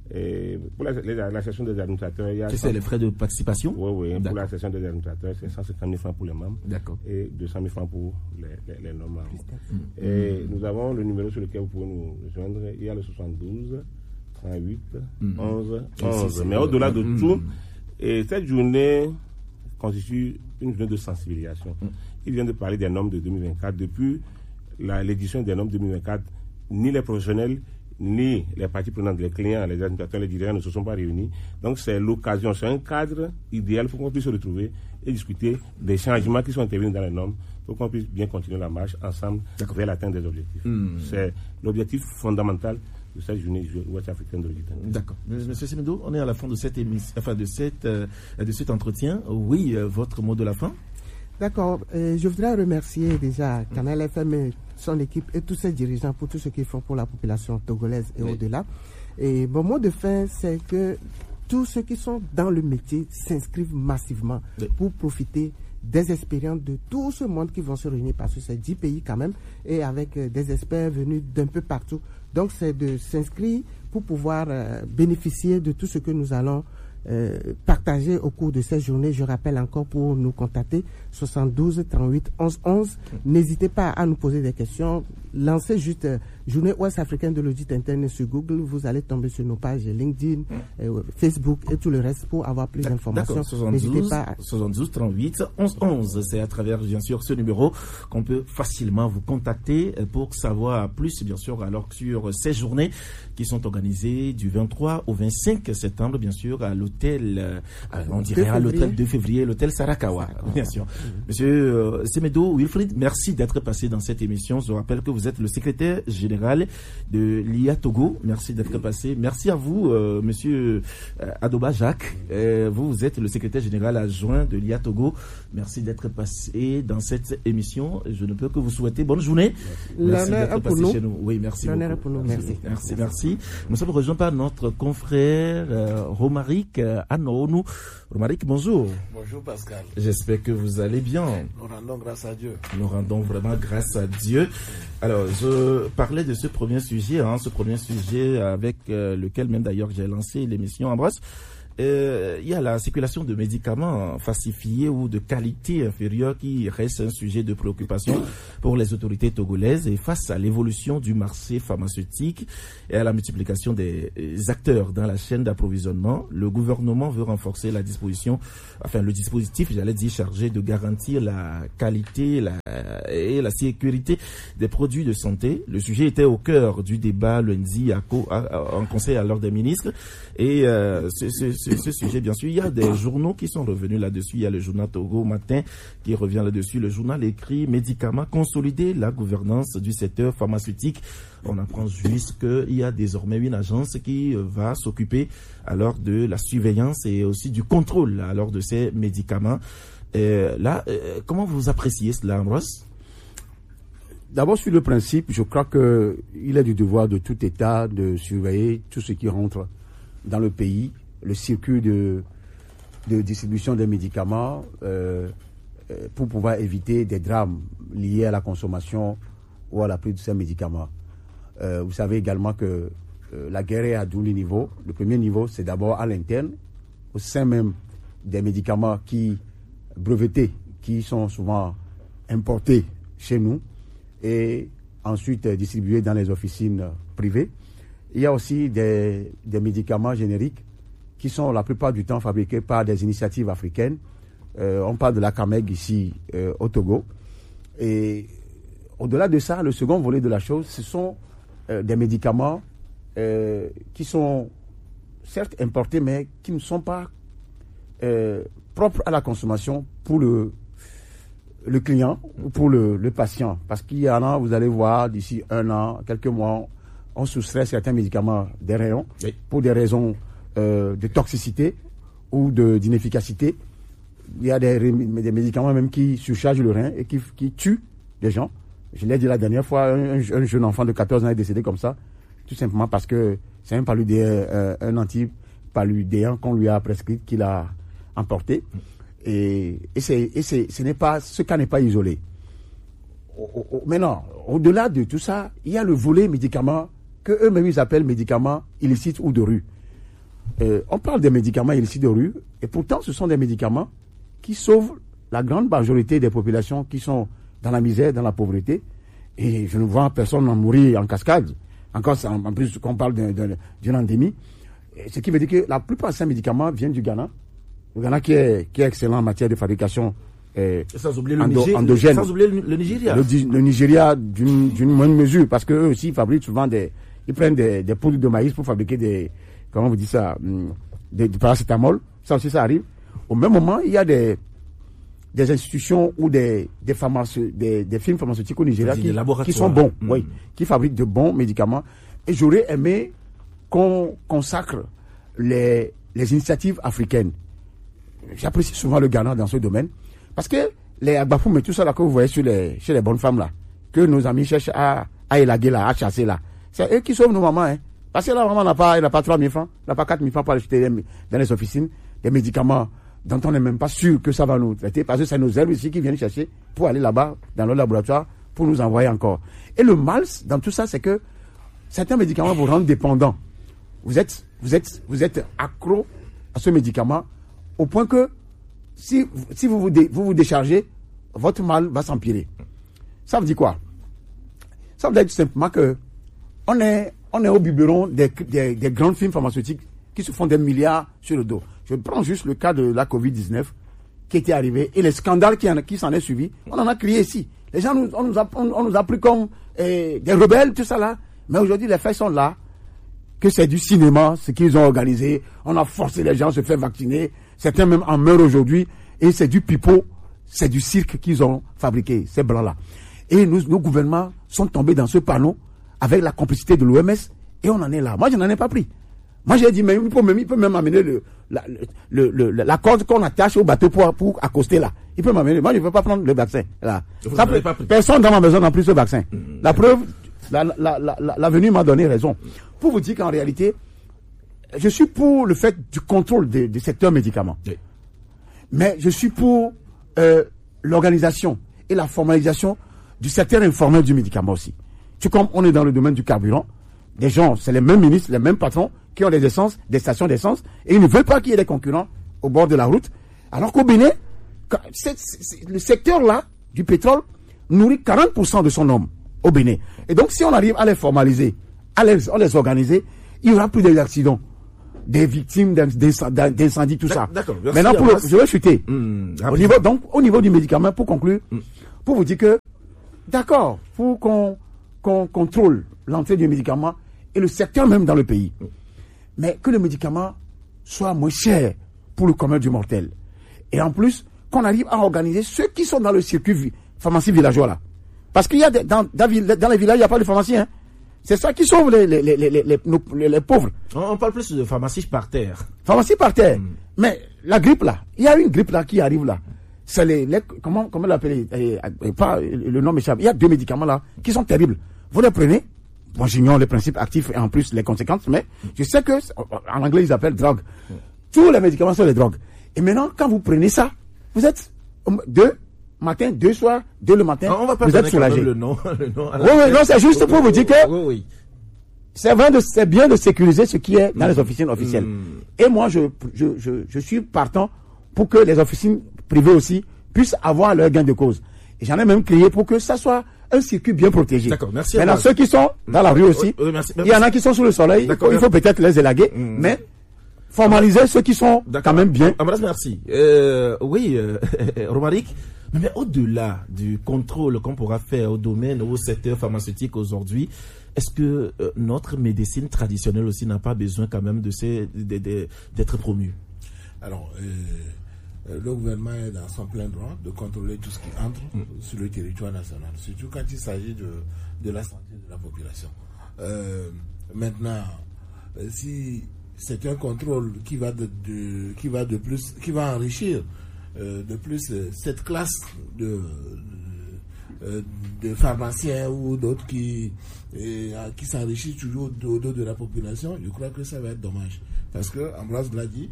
et pour la, la, la session des administrateurs, il y a... C'est les frais de participation? Oui, oui, D'accord. Pour la session des administrateurs, c'est cent cinquante mille francs pour les membres. D'accord. Et deux cent mille francs pour les, les, les non-membres. Mmh. Et mmh. nous avons le numéro sur lequel vous pouvez nous joindre, il y a le soixante-douze, trente-huit, mmh. onze, onze. Mais au-delà de mmh. tout, et cette journée constitue une journée de sensibilisation. Mmh. Il vient de parler des normes de deux mille vingt-quatre. Depuis la, l'édition des normes de deux mille vingt-quatre, ni les professionnels, ni les parties prenantes, les clients, les administrateurs, les dirigeants ne se sont pas réunis. Donc c'est l'occasion, c'est un cadre idéal pour qu'on puisse se retrouver et discuter des changements qui sont intervenus dans les normes pour qu'on puisse bien continuer la marche ensemble D'accord. vers l'atteinte des objectifs. Mmh. C'est l'objectif fondamental de cette journée ouest-africaine de l'audit. D'accord. Monsieur Semedo, on est à la fin de cette émission, enfin de cette, euh, de cet entretien. Oui, euh, votre mot de la fin? D'accord. Euh, je voudrais remercier déjà Canal F M et son équipe et tous ses dirigeants pour tout ce qu'ils font pour la population togolaise et oui. au-delà. Et mon mot de fin, c'est que tous ceux qui sont dans le métier s'inscrivent massivement oui. pour profiter des expériences de tout ce monde qui vont se réunir, parce que c'est dix pays quand même, et avec euh, des experts venus d'un peu partout. Donc c'est de s'inscrire pour pouvoir euh, bénéficier de tout ce que nous allons Euh, partager au cours de cette journée. Je rappelle encore pour nous contacter soixante-douze, trente-huit, onze, onze. N'hésitez pas à nous poser des questions. Lancez juste euh, Journée Ouest-Africaine de l'audit interne sur Google. Vous allez tomber sur nos pages LinkedIn, euh, Facebook et tout le reste pour avoir plus d'informations. N'hésitez pas à... soixante-douze, trente-huit, onze, onze. C'est à travers bien sûr ce numéro qu'on peut facilement vous contacter pour savoir plus bien sûr alors sur ces journées qui sont organisées du vingt-trois au vingt-cinq septembre bien sûr à l'hôtel Euh, on dirait à l'hôtel de février, l'hôtel Sarakawa, bien sûr. Mmh. Monsieur euh, Semedo Wilfried, merci d'être passé dans cette émission. Je rappelle que vous êtes le secrétaire général de l'I A Togo. Merci d'être passé. Merci à vous, euh, monsieur euh, Adoba Jacques. Euh, vous, vous êtes le secrétaire général adjoint de l'I A Togo. Merci d'être passé dans cette émission. Je ne peux que vous souhaiter bonne journée. Merci d'être passé chez nous. Oui, merci beaucoup. Pour nous. Merci. Merci, merci. Nous sommes rejoints par notre confrère euh, Romaric Anonou. Romaric, bonjour. Bonjour Pascal. J'espère que vous allez bien. Nous rendons grâce à Dieu. Nous rendons vraiment grâce à Dieu. Alors, je parlais de ce premier sujet, hein, ce premier sujet avec euh, lequel même d'ailleurs j'ai lancé l'émission Ambroise. euh, il y a la circulation de médicaments falsifiés ou de qualité inférieure qui reste un sujet de préoccupation pour les autorités togolaises. Et face à l'évolution du marché pharmaceutique et à la multiplication des acteurs dans la chaîne d'approvisionnement, le gouvernement veut renforcer la disposition, enfin le dispositif, j'allais dire, chargé de garantir la qualité la, et la sécurité des produits de santé. Le sujet était au cœur du débat lundi à, à, en conseil à l'ordre des ministres. Et euh, ce, ce, ce, ce sujet, bien sûr, il y a des journaux qui sont revenus là-dessus. Il y a le journal Togo Matin qui revient là-dessus. Le journal écrit « Médicaments, consolider la gouvernance du secteur pharmaceutique ». On apprend juste qu'il y a désormais une agence qui va s'occuper alors de la surveillance et aussi du contrôle alors de ces médicaments. Euh, là, euh, comment vous appréciez cela, Ambroise? D'abord, sur le principe, je crois qu'il est du devoir de tout État de surveiller tout ce qui rentre dans le pays, le circuit de, de distribution des médicaments, euh, pour pouvoir éviter des drames liés à la consommation ou à la prise de ces médicaments. Euh, vous savez également que euh, la guerre est à douze niveaux. Le premier niveau, c'est d'abord à l'interne, au sein même des médicaments qui brevetés, qui sont souvent importés chez nous et ensuite euh, distribués dans les officines euh, privées. Il y a aussi des, des médicaments génériques qui sont la plupart du temps fabriqués par des initiatives africaines. Euh, on parle de la Cameg ici euh, au Togo. Et au-delà de ça, le second volet de la chose, ce sont euh, des médicaments euh, qui sont certes importés, mais qui ne sont pas euh, propres à la consommation pour le, le client ou pour le, le patient. Parce qu'il y en a, vous allez voir, d'ici un an, quelques mois, on soustrait certains médicaments des rayons oui. pour des raisons euh, de toxicité ou de, d'inefficacité. Il y a des, des médicaments même qui surchargent le rein et qui, qui tuent des gens. Je l'ai dit la dernière fois, un, un jeune enfant de quatorze ans est décédé comme ça, tout simplement parce que c'est un paludéen, euh, un antipaludéen qu'on lui a prescrit, qu'il a emporté. Et, et, c'est, et c'est, ce n'est pas, ce cas n'est pas isolé. Au, au, maintenant, au-delà de tout ça, il y a le volet médicaments que eux-mêmes ils appellent médicaments illicites ou de rue. Euh, on parle des médicaments illicites de rue, et pourtant ce sont des médicaments qui sauvent la grande majorité des populations qui sont dans la misère, dans la pauvreté. Et je ne vois personne en mourir en cascade. Encore, en plus, qu'on parle d'un, d'un, d'une endémie. Et ce qui veut dire que la plupart de ces médicaments viennent du Ghana. Le Ghana qui est, qui est excellent en matière de fabrication euh, sans oublier le endo, Niger, endogène. Sans oublier le, le Nigeria. Le, le Nigeria d'une, d'une moindre mesure, parce qu'eux aussi fabriquent souvent des... Ils prennent des, des poudres de maïs pour fabriquer des... Comment vous dites ça, des, du paracétamol. Ça aussi, ça arrive. Au même moment, il y a des, des institutions ou des, des, pharmacie, des, des firmes pharmaceutiques au Nigeria qui, qui sont bons, mmh. oui, qui fabriquent de bons médicaments. Et j'aurais aimé qu'on consacre les, les initiatives africaines. J'apprécie souvent le Ghana dans ce domaine. Parce que les agbafoum et tout ça là que vous voyez sur les, chez les bonnes femmes là, que nos amis cherchent à, à élaguer là, à chasser là, c'est eux qui sauvent nos mamans, hein. Parce que là, maman n'a pas, elle n'a pas trois mille francs, elle n'a pas quatre mille francs pour acheter dans les officines des médicaments dont on n'est même pas sûr que ça va nous traiter, parce que c'est nos herbes ici qui viennent chercher pour aller là-bas, dans le laboratoire, pour nous envoyer encore. Et le mal dans tout ça, c'est que certains médicaments vous rendent dépendants. Vous êtes, vous êtes, vous êtes accro à ce médicament, au point que si, si vous, vous, dé, vous vous déchargez, votre mal va s'empirer. Ça veut dire quoi? Ça veut dire tout simplement que on est, on est au biberon des, des, des grandes firmes pharmaceutiques qui se font des milliards sur le dos. Je prends juste le cas de la covid dix-neuf qui était arrivé et les scandales qui, en, qui s'en est suivi. On en a crié ici. Les gens nous, on nous a, on, on nous a pris comme eh, des rebelles, tout ça là. Mais aujourd'hui, les faits sont là. Que c'est du cinéma, ce qu'ils ont organisé. On a forcé les gens à se faire vacciner. Certains même en meurent aujourd'hui. Et c'est du pipeau, c'est du cirque qu'ils ont fabriqué, ces blancs-là. Et nous, nos gouvernements sont tombés dans ce panneau avec la complicité de l'O M S. Et on en est là. Moi, je n'en ai pas pris. Moi, j'ai dit, mais il peut même, il peut même amener le, la, le, le, le, la corde qu'on attache au bateau pour, pour accoster là. Il peut m'amener. Moi, je ne veux pas prendre le vaccin. Là. Ça, peut, personne dans ma maison n'a pris ce vaccin. Mmh. La preuve, la, la, la, la, l'avenue m'a donné raison. Pour vous dire qu'en réalité, je suis pour le fait du contrôle des, des secteurs médicaments. Oui. Mais je suis pour euh, l'organisation et la formalisation du secteur informel du médicament aussi. C'est comme on est dans le domaine du carburant. des gens, c'est les mêmes ministres, les mêmes patrons qui ont des essences, des stations d'essence, et ils ne veulent pas qu'il y ait des concurrents au bord de la route. Alors qu'au Bénin, c'est, c'est, le secteur là du pétrole nourrit quarante pour cent de son homme au Bénin. Et donc si on arrive à les formaliser, à les, à les organiser, il y aura plus d'accidents, des victimes d'incendies, tout ça. D'accord. Maintenant, pour le, je vais chuter. Mmh, au niveau, donc, au niveau du médicament, pour conclure, mmh. pour vous dire que, d'accord, pour qu'on, qu'on contrôle l'entrée du médicament et le secteur même dans le pays, mmh. mais que le médicament soit moins cher pour le commun du mortel. Et en plus, qu'on arrive à organiser ceux qui sont dans le circuit pharmacie villageois là. Parce qu'il y a des, dans, dans, dans les villages, il n'y a pas de pharmacie, hein. C'est ça qui sauve les, les, les, les, les, les, les pauvres. On parle plus de pharmacie par terre. Pharmacie par terre. Mm. Mais la grippe là, il y a une grippe là qui arrive là. C'est les, les comment, comment l'appeler, eh, eh, pas le nom m'échappe. Il y a deux médicaments là qui sont terribles. Vous les prenez. Bon, j'ignore les principes actifs et en plus les conséquences, mais je sais que, en anglais ils appellent drogue. Mm. Tous les médicaments sont des drogues. Et maintenant, quand vous prenez ça, vous êtes deux matin, deux soirs, deux le matin, on va pas vous êtes soulagé. Le nom, le nom oui, oui, non, c'est juste pour vous dire que oui, oui. C'est, de, c'est bien de sécuriser ce qui est dans mmh. les officines officielles. Mmh. Et moi, je, je, je, je suis partant pour que les officines privées aussi puissent avoir leur gain de cause. Et j'en ai même crié pour que ça soit un circuit bien protégé. D'accord, merci. Maintenant, ceux qui sont dans la rue aussi, oui, oui, merci, il y en a qui sont sous le soleil, il faut, il faut peut-être les élaguer, mmh. mais formaliser ah, ceux qui sont quand même bien. Embrasse, merci. Euh, oui, euh, Romaric, mais au-delà du contrôle qu'on pourra faire au domaine, au secteur pharmaceutique aujourd'hui, est-ce que euh, notre médecine traditionnelle aussi n'a pas besoin quand même de ces, de, de, d'être promue? Alors, euh, le gouvernement est dans son plein droit de contrôler tout ce qui entre mm. sur le territoire national, surtout quand il s'agit de, de la santé de la population. Euh, maintenant, si c'est un contrôle qui va de, de qui va de plus, qui va enrichir euh, de plus euh, cette classe de, de, de pharmaciens ou d'autres qui et, qui s'enrichissent toujours au dos de la population, je crois que ça va être dommage. Parce que, Ambroise l'a dit,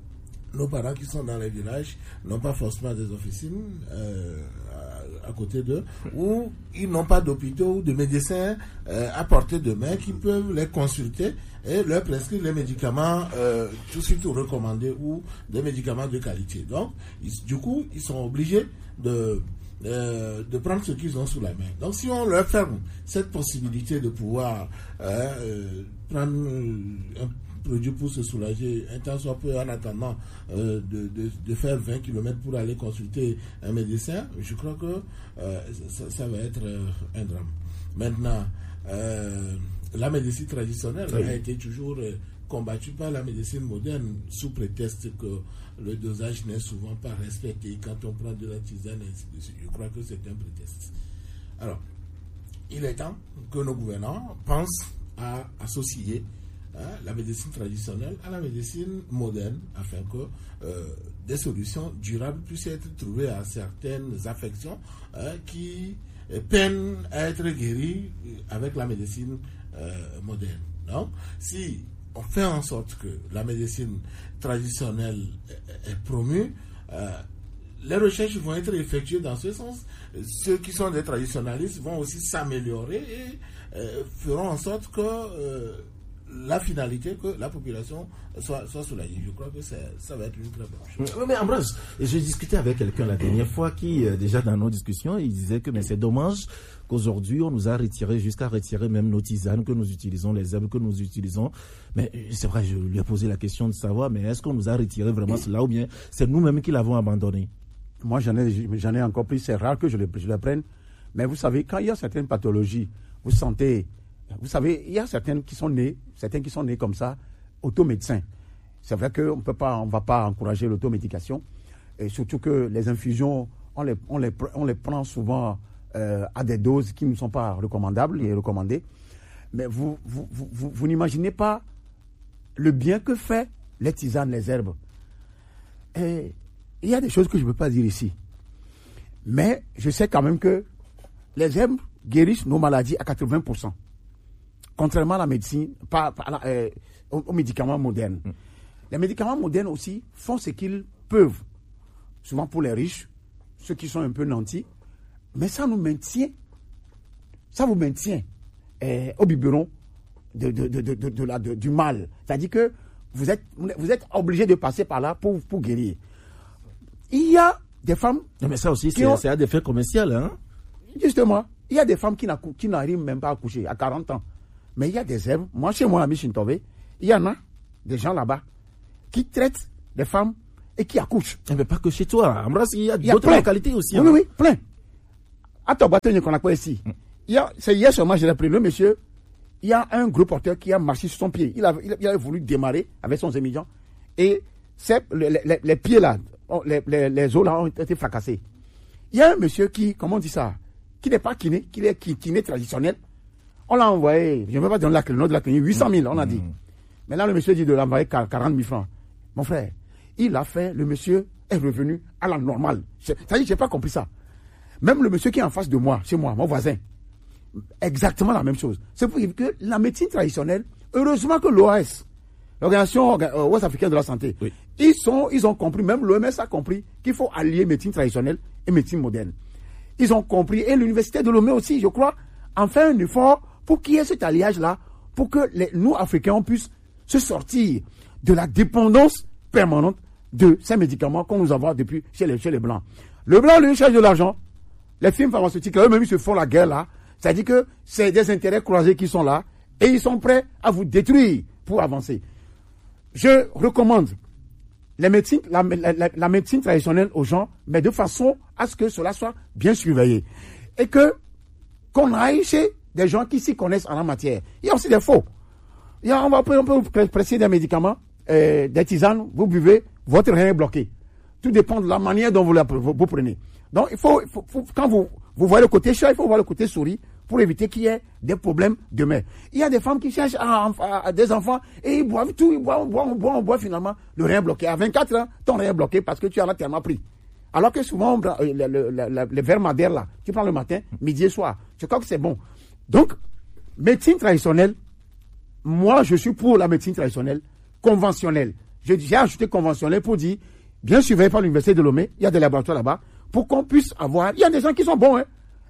nos parents qui sont dans les villages n'ont pas forcément des officines euh, à, à côté d'eux, ou ils n'ont pas d'hôpitaux ou de médecins euh, à portée de main qui peuvent les consulter et leur prescrire les médicaments euh, tout de suite recommandés ou des médicaments de qualité. Donc, ils, du coup, ils sont obligés de Euh, de prendre ce qu'ils ont sous la main. Donc si on leur ferme cette possibilité de pouvoir euh, euh, prendre euh, un produit pour se soulager un temps soit peu en attendant euh, de, de, de faire vingt kilomètres pour aller consulter un médecin, je crois que euh, ça, ça va être euh, un drame. Maintenant, euh, la médecine traditionnelle oui. a été toujours euh, combattue par la médecine moderne sous prétexte que le dosage n'est souvent pas respecté quand on prend de la tisane, ainsi de suite. Je crois que c'est un prétexte. Alors, il est temps que nos gouvernants pensent à associer hein, la médecine traditionnelle à la médecine moderne afin que euh, des solutions durables puissent être trouvées à certaines affections hein, qui euh, peinent à être guéries avec la médecine euh, moderne. Donc, si on fait en sorte que la médecine traditionnelle est, est promue, euh, les recherches vont être effectuées dans ce sens. Ceux qui sont des traditionnalistes vont aussi s'améliorer et euh, feront en sorte que euh, la finalité, que la population soit, soit soulagée. Je crois que ça va être une très bonne chose. Oui, mais Ambroise, j'ai discuté avec quelqu'un la dernière fois qui, euh, déjà dans nos discussions, il disait que mais c'est dommage qu'aujourd'hui on nous a retiré, jusqu'à retirer même nos tisanes que nous utilisons, les herbes que nous utilisons. Mais c'est vrai, je lui ai posé la question de savoir, mais est-ce qu'on nous a retiré vraiment cela ou bien c'est nous-mêmes qui l'avons abandonné? Moi, j'en ai, j'en ai encore plus. C'est rare que je le, je le prenne. Mais vous savez, quand il y a certaines pathologies, vous sentez, vous savez, il y a certaines qui sont nées, certains qui sont nés comme ça, automédecins. C'est vrai qu'on peut pas, on va pas encourager l'automédication. Et surtout que les infusions, on les, on les, on les prend souvent euh, à des doses qui ne sont pas recommandables et recommandées. Mais vous, vous, vous, vous, vous n'imaginez pas le bien que fait les tisanes, les herbes. Et il y a des choses que je ne peux pas dire ici. Mais je sais quand même que les herbes guérissent nos maladies à quatre-vingts pour cent. Contrairement à la médecine, pas, pas à la, euh, aux, aux médicaments modernes. Mm. Les médicaments modernes aussi font ce qu'ils peuvent. Souvent pour les riches, ceux qui sont un peu nantis. Mais ça nous maintient, ça vous maintient euh, au biberon de, de, de, de, de, de la, de, du mal. C'est-à-dire que vous êtes, vous êtes obligé de passer par là pour, pour guérir. Il y a des femmes... Non, mais ça aussi, c'est, ont, c'est à des fins commerciales. Hein? Justement, il y a des femmes qui, qui n'arrivent même pas à coucher à quarante ans. Mais il y a des herbes. Moi, chez moi, à Michintové, il y en a des gens là-bas qui traitent des femmes et qui accouchent. Mais pas que chez toi. Ambroise, il y a, il y a d'autres localités aussi. Oui, hein. oui, oui, plein. À Tobategne, qu'on a quoi ici. Mm. Il y a, c'est hier seulement, j'ai appris le monsieur. Il y a un gros porteur qui a marché sur son pied. Il a, il a, il a voulu démarrer avec son émigant. Et c'est, les, les, les pieds là, les, les, les os là ont été fracassés. Il y a un monsieur qui, comment on dit ça, qui n'est pas kiné, qui est kiné traditionnel. On l'a envoyé, je ne vais pas donner la, le nom de la clinique, huit cent mille, on a dit. Mmh. Mais là, le monsieur dit de l'envoyer quarante mille francs. Mon frère, il a fait, le monsieur est revenu à la normale. Ça dit, je n'ai pas compris ça. Même le monsieur qui est en face de moi, chez moi, mon voisin, exactement la même chose. C'est pour dire que la médecine traditionnelle, heureusement que l'O A S, l'Organisation Ouest Africaine de la Santé, oui. ils, sont, ils ont compris, même l'O M S a compris qu'il faut allier médecine traditionnelle et médecine moderne. Ils ont compris, et l'Université de Lomé aussi, je crois, en fait un effort pour qu'il y ait cet alliage-là, pour que les, nous, Africains, on puisse se sortir de la dépendance permanente de ces médicaments qu'on nous envoie depuis chez les, chez les Blancs. Le Blanc, lui, cherche de l'argent. Les firmes pharmaceutiques, eux-mêmes, ils se font la guerre là. C'est-à-dire que c'est des intérêts croisés qui sont là et ils sont prêts à vous détruire pour avancer. Je recommande les médecines, la, la, la, la médecine traditionnelle aux gens, mais de façon à ce que cela soit bien surveillé. Et que qu'on aille chez des gens qui s'y connaissent en la matière. Il y a aussi des faux. Il y a, on, va, on peut vous presser des médicaments, euh, des tisanes, vous buvez, votre rein est bloqué. Tout dépend de la manière dont vous, la, vous, vous prenez. Donc, il faut, il faut, faut quand vous, vous voyez le côté chat, il faut voir le côté souris pour éviter qu'il y ait des problèmes demain. Il y a des femmes qui cherchent à, à, à des enfants et ils boivent tout, ils boivent, on boit, on boit, on boit finalement, le rein bloqué. À vingt-quatre ans, ton rein est bloqué parce que tu en as tellement pris. Alors que souvent, on, le, le, le, le verre madère là, tu prends le matin, midi et soir. Je crois que c'est bon. Donc, médecine traditionnelle, moi, je suis pour la médecine traditionnelle conventionnelle. J'ai ajouté conventionnelle pour dire, bien surveillé par l'Université de Lomé, il y a des laboratoires là-bas, pour qu'on puisse avoir... Il y a des gens qui sont bons, hein.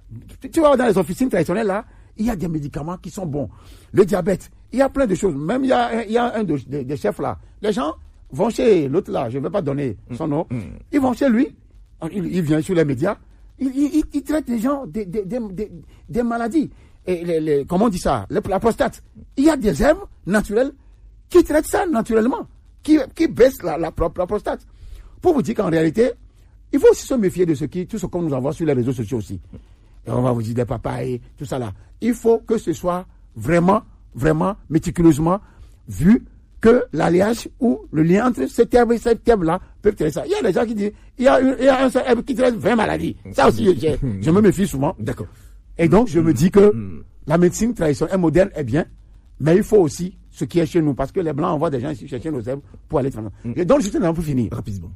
Tu vois, dans les officines traditionnelles, là, il y a des médicaments qui sont bons. Le diabète, il y a plein de choses. Même, il y a, il y a un de, de, des chefs, là. Les gens vont chez l'autre, là, je ne vais pas donner son nom. Mmh. Ils vont chez lui, il, il vient sur les médias, il, il, il traite les gens des, des, des, des, des maladies. Et les, les, comment on dit ça? La, la prostate. Il y a des herbes naturelles qui traitent ça naturellement, qui, qui baissent la, la, la, la prostate. Pour vous dire qu'en réalité, il faut aussi se méfier de ce qui, tout ce qu'on nous envoie sur les réseaux sociaux aussi. Et on va vous dire des papayes, tout ça là. Il faut que ce soit vraiment, vraiment méticuleusement vu que l'alliage ou le lien entre cette herbe et cette herbe-là peut traiter ça. Il y a des gens qui disent, il y a, une, il y a un seul herbe qui traite vingt maladies. Ça aussi, je, je me méfie souvent. D'accord. Et donc, je me dis que la médecine traditionnelle et moderne est bien, mais il faut aussi ce qui est chez nous, parce que les Blancs envoient des gens ici chercher nos herbes pour aller travailler. Et donc, juste un exemple pour finir. Rapidement.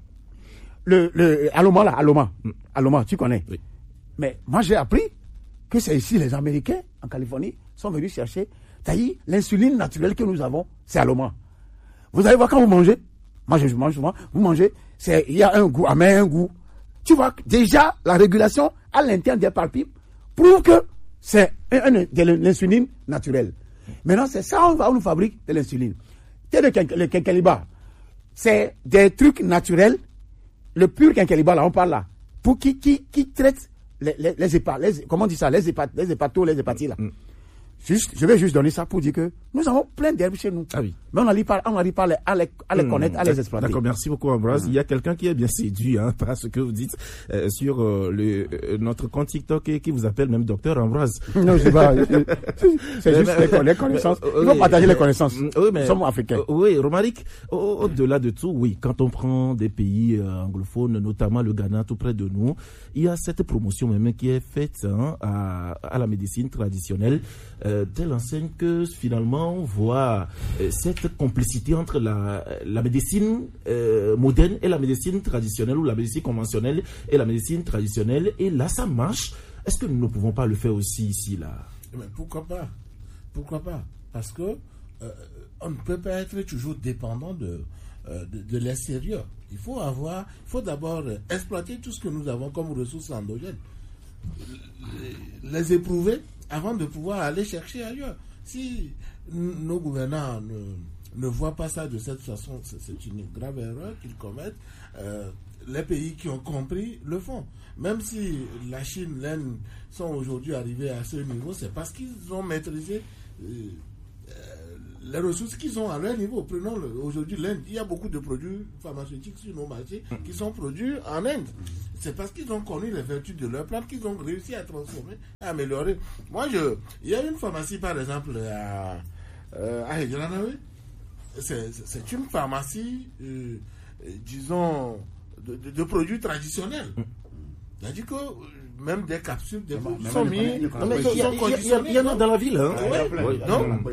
Le, le, Aloma là, Aloma. Mm. Aloma, tu connais. Oui. Mais moi, j'ai appris que c'est ici les Américains, en Californie, sont venus chercher. C'est-à-dire, l'insuline naturelle que nous avons, c'est Aloma. Vous allez voir quand vous mangez, moi je mange souvent, vous mangez, c'est, il y a un goût, amer, un goût. Tu vois, déjà, la régulation à l'intérieur des palpipes prouve que c'est un, un, de l'insuline naturelle. Maintenant, c'est ça, on va, on nous fabrique de l'insuline. C'est le, le quinqueliba. C'est des trucs naturels. Le pur quinqueliba, là, on parle là, pour qui, qui, qui traite les, les, les hépas, les, comment on dit ça, les hépat, les hépatos, les hépatites, là. Mm. Juste, je vais juste donner ça pour dire que nous avons plein d'herbes chez nous. Ah oui. Mais on n'arrive pas, on n'arrive pas à les, à les, à les mmh, connaître, à les exploiter. D'accord, merci beaucoup Ambroise. Mmh. Il y a quelqu'un qui est bien séduit hein, par ce que vous dites euh, sur euh, le, euh, notre compte TikTok et qui vous appelle même docteur Ambroise. Non, je sais pas. C'est juste les, les connaissances. Il faut oui, partager les connaissances. Oui, mais, nous sommes africains. Euh, oui, Romaric, au-delà de tout, oui, quand on prend des pays euh, anglophones, notamment le Ghana, tout près de nous, il y a cette promotion même qui est faite hein, à, à la médecine traditionnelle. Euh, telle enseigne que finalement on voit euh, cette complicité entre la, la médecine euh, moderne et la médecine traditionnelle ou la médecine conventionnelle et la médecine traditionnelle et là ça marche. Est-ce que nous ne pouvons pas le faire aussi ici là? Mais pourquoi pas? Pourquoi pas? Parce que euh, on ne peut pas être toujours dépendant de, euh, de, de l'extérieur. Il faut avoir, il faut d'abord exploiter tout ce que nous avons comme ressources endogènes, les éprouver avant de pouvoir aller chercher ailleurs. Si nos gouvernants ne, ne voient pas ça de cette façon, c'est, c'est une grave erreur qu'ils commettent. Euh, les pays qui ont compris le font. Même si la Chine, l'Inde sont aujourd'hui arrivés à ce niveau, c'est parce qu'ils ont maîtrisé euh, les ressources qu'ils ont à leur niveau. Prenons le, aujourd'hui l'Inde, il y a beaucoup de produits pharmaceutiques sur nos marchés qui sont produits en Inde. C'est parce qu'ils ont connu les vertus de leurs plantes qu'ils ont réussi à transformer, à améliorer. Moi, je, il y a une pharmacie, par exemple, à, euh, à Hedjanawe. C'est, c'est une pharmacie, euh, disons, de, de, de produits traditionnels. C'est-à-dire que même des capsules, des produits sont mis, Il y en a dans la ville. Hein. Ouais, ouais, donc,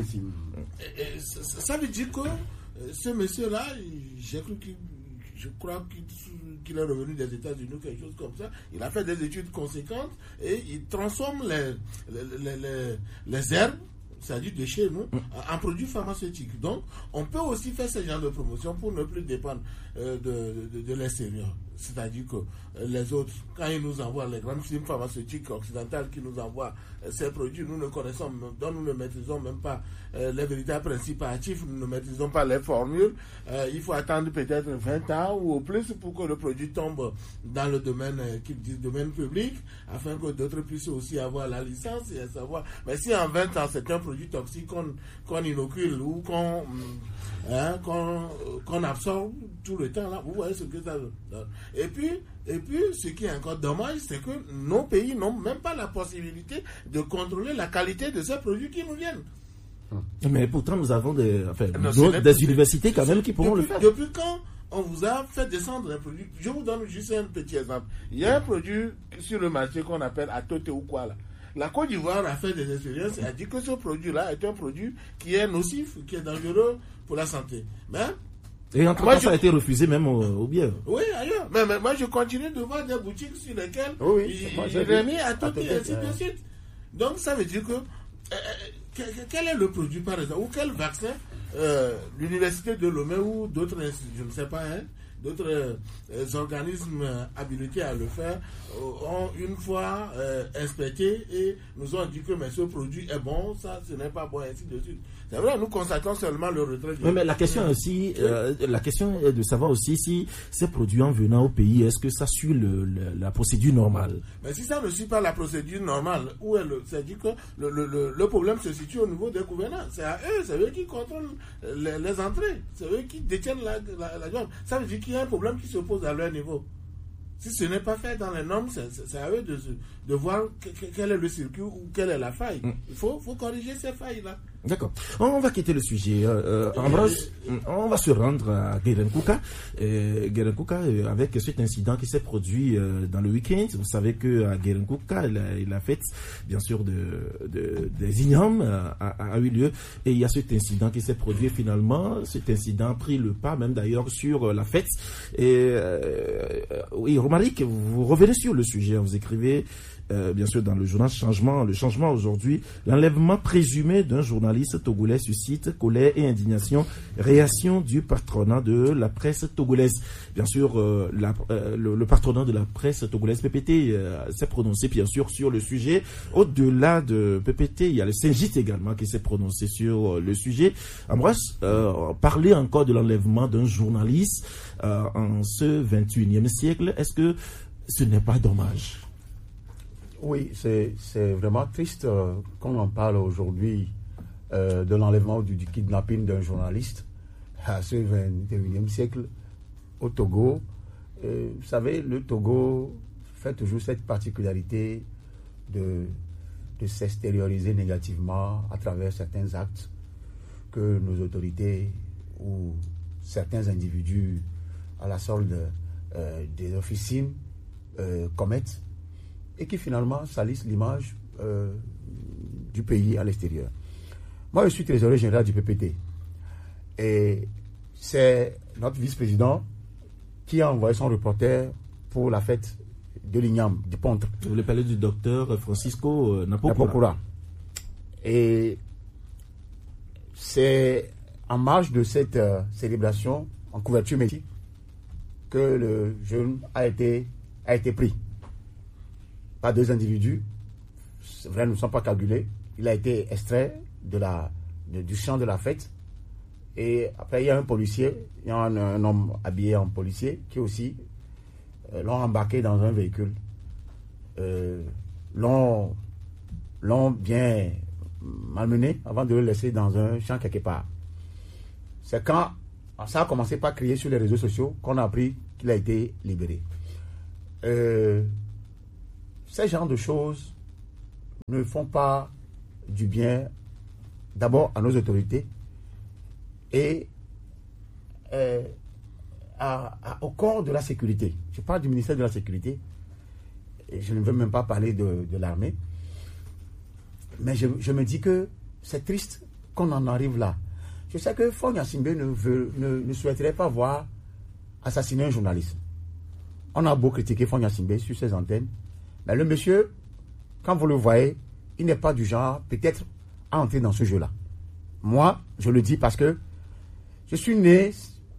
et, et, ça, ça veut dire que ce monsieur-là, j'ai cru qu'il, je crois qu'il, qu'il est revenu des États-Unis ou quelque chose comme ça. Il a fait des études conséquentes et il transforme les, les, les, les, les herbes, c'est-à-dire de chez nous, en produits pharmaceutiques. Donc, on peut aussi faire ce genre de promotion pour ne plus dépendre euh, de, de, de l'extérieur. C'est-à-dire que euh, les autres, quand ils nous envoient, les grandes firmes pharmaceutiques occidentales qui nous envoient euh, ces produits, nous ne connaissons, dont nous ne maîtrisons même pas euh, les véritables principes actifs, nous ne maîtrisons pas les formules. Euh, il faut attendre peut-être vingt ans ou au plus pour que le produit tombe dans le domaine, euh, qu'ils disent domaine public, afin que d'autres puissent aussi avoir la licence et savoir. Mais si en vingt ans, c'est un produit toxique qu'on, qu'on inocule ou qu'on, hein, qu'on, qu'on absorbe tout le temps, là, vous voyez ce que ça donne. Et puis, et puis, ce qui est encore dommage, c'est que nos pays n'ont même pas la possibilité de contrôler la qualité de ces produits qui nous viennent. Mais pourtant, nous avons des, enfin, non, des, des universités quand même qui pourront depuis, le faire. Depuis quand on vous a fait descendre un produit? Je vous donne juste un petit exemple. Il y a un produit sur le marché qu'on appelle Atote ou quoi là. La Côte d'Ivoire a fait des expériences et a dit que ce produit-là est un produit qui est nocif, qui est dangereux pour la santé. Mais Et entre temps, ça a été refusé même au, au bière. oui, ailleurs. Mais, mais moi, je continue de voir des boutiques sur lesquelles Oui, oui, il, moi, il j'ai vu. remet à tout À tout et ainsi ouais. de suite. Donc, ça veut dire que euh, quel, quel est le produit, par exemple, ou quel vaccin euh, l'université de Lomé ou d'autres instituts, je ne sais pas, hein, d'autres euh, organismes euh, habilités à le faire euh, ont une fois euh, inspecté et nous ont dit que mais ce produit est bon, ça ce n'est pas bon, ainsi de suite. C'est vrai, nous constatons seulement le retrait. Oui, mais la question aussi, euh, la question est de savoir aussi si ces produits en venant au pays, est-ce que ça suit le, le, la procédure normale? Mais si ça ne suit pas la procédure normale, où est le, c'est-à-dire que le, le, le, le problème se situe au niveau des gouvernants. C'est à eux, c'est eux qui contrôlent les, les entrées, c'est eux qui détiennent la, la, la zone. Ça veut dire qu'il y a un problème qui se pose à leur niveau. Si ce n'est pas fait dans les normes, c'est, c'est à eux de, de voir quel est le circuit ou quelle est la faille. Mm. Il faut, faut corriger ces failles-là. D'accord. On va quitter le sujet. Euh, Ambroise, on va se rendre à Guérenkouka. Guérenkouka, avec cet incident qui s'est produit euh, dans le week-end. Vous savez qu'à Guérenkouka, la fête, bien sûr, de, de, des ignames a, a, a eu lieu. Et il y a cet incident qui s'est produit. Finalement, cet incident a pris le pas, même d'ailleurs, sur la fête. Et euh, oui, Romaric, vous revenez sur le sujet. Vous écrivez... Euh, bien sûr, dans le journal Changement, le changement aujourd'hui, l'enlèvement présumé d'un journaliste togolais suscite colère et indignation, réaction du patronat de la presse togolaise. Bien sûr, euh, la, euh, le, le patronat de la presse togolaise, P P T, euh, s'est prononcé, bien sûr, sur le sujet. Au-delà de P P T, il y a le Saint-Gite également qui s'est prononcé sur euh, le sujet. Ambroise, euh, parler encore de l'enlèvement d'un journaliste euh, en ce vingt et unième siècle, est-ce que ce n'est pas dommage? Oui, c'est, c'est vraiment triste euh, qu'on en parle aujourd'hui euh, de l'enlèvement ou du, du kidnapping d'un journaliste à ce vingt et unième siècle au Togo. Euh, vous savez, le Togo fait toujours cette particularité de, de s'extérioriser négativement à travers certains actes que nos autorités ou certains individus à la solde euh, des officines euh, commettent, et qui finalement salissent l'image euh, du pays à l'extérieur. Moi, je suis trésorier général du P P T. Et c'est notre vice-président qui a envoyé son reporter pour la fête de l'Ignam, du Pontre. Vous voulez parler du docteur Francisco Napokora. Napokora. Et c'est en marge de cette euh, célébration, en couverture médiatique, que le jeune a été, a été pris par deux individus. C'est vrai, nous ne sommes pas calculés. Il a été extrait de la, de, du champ de la fête. Et après, il y a un policier, il y a un, un homme habillé en policier qui aussi euh, l'ont embarqué dans un véhicule. Euh, l'ont, l'ont bien malmené avant de le laisser dans un champ quelque part. C'est quand ça a commencé par crier sur les réseaux sociaux qu'on a appris qu'il a été libéré. Euh, ces genres de choses ne font pas du bien d'abord à nos autorités et euh, à, à, au corps de la sécurité. Je parle du ministère de la Sécurité et je ne veux même pas parler de, de l'armée, mais je, je me dis que c'est triste qu'on en arrive là. Je sais que Faure Gnassingbé ne, veut, ne, ne souhaiterait pas voir assassiner un journaliste. On a beau critiquer Faure Gnassingbé sur ses antennes, mais le monsieur, quand vous le voyez, il n'est pas du genre peut-être à entrer dans ce jeu-là. Moi, je le dis parce que je suis né,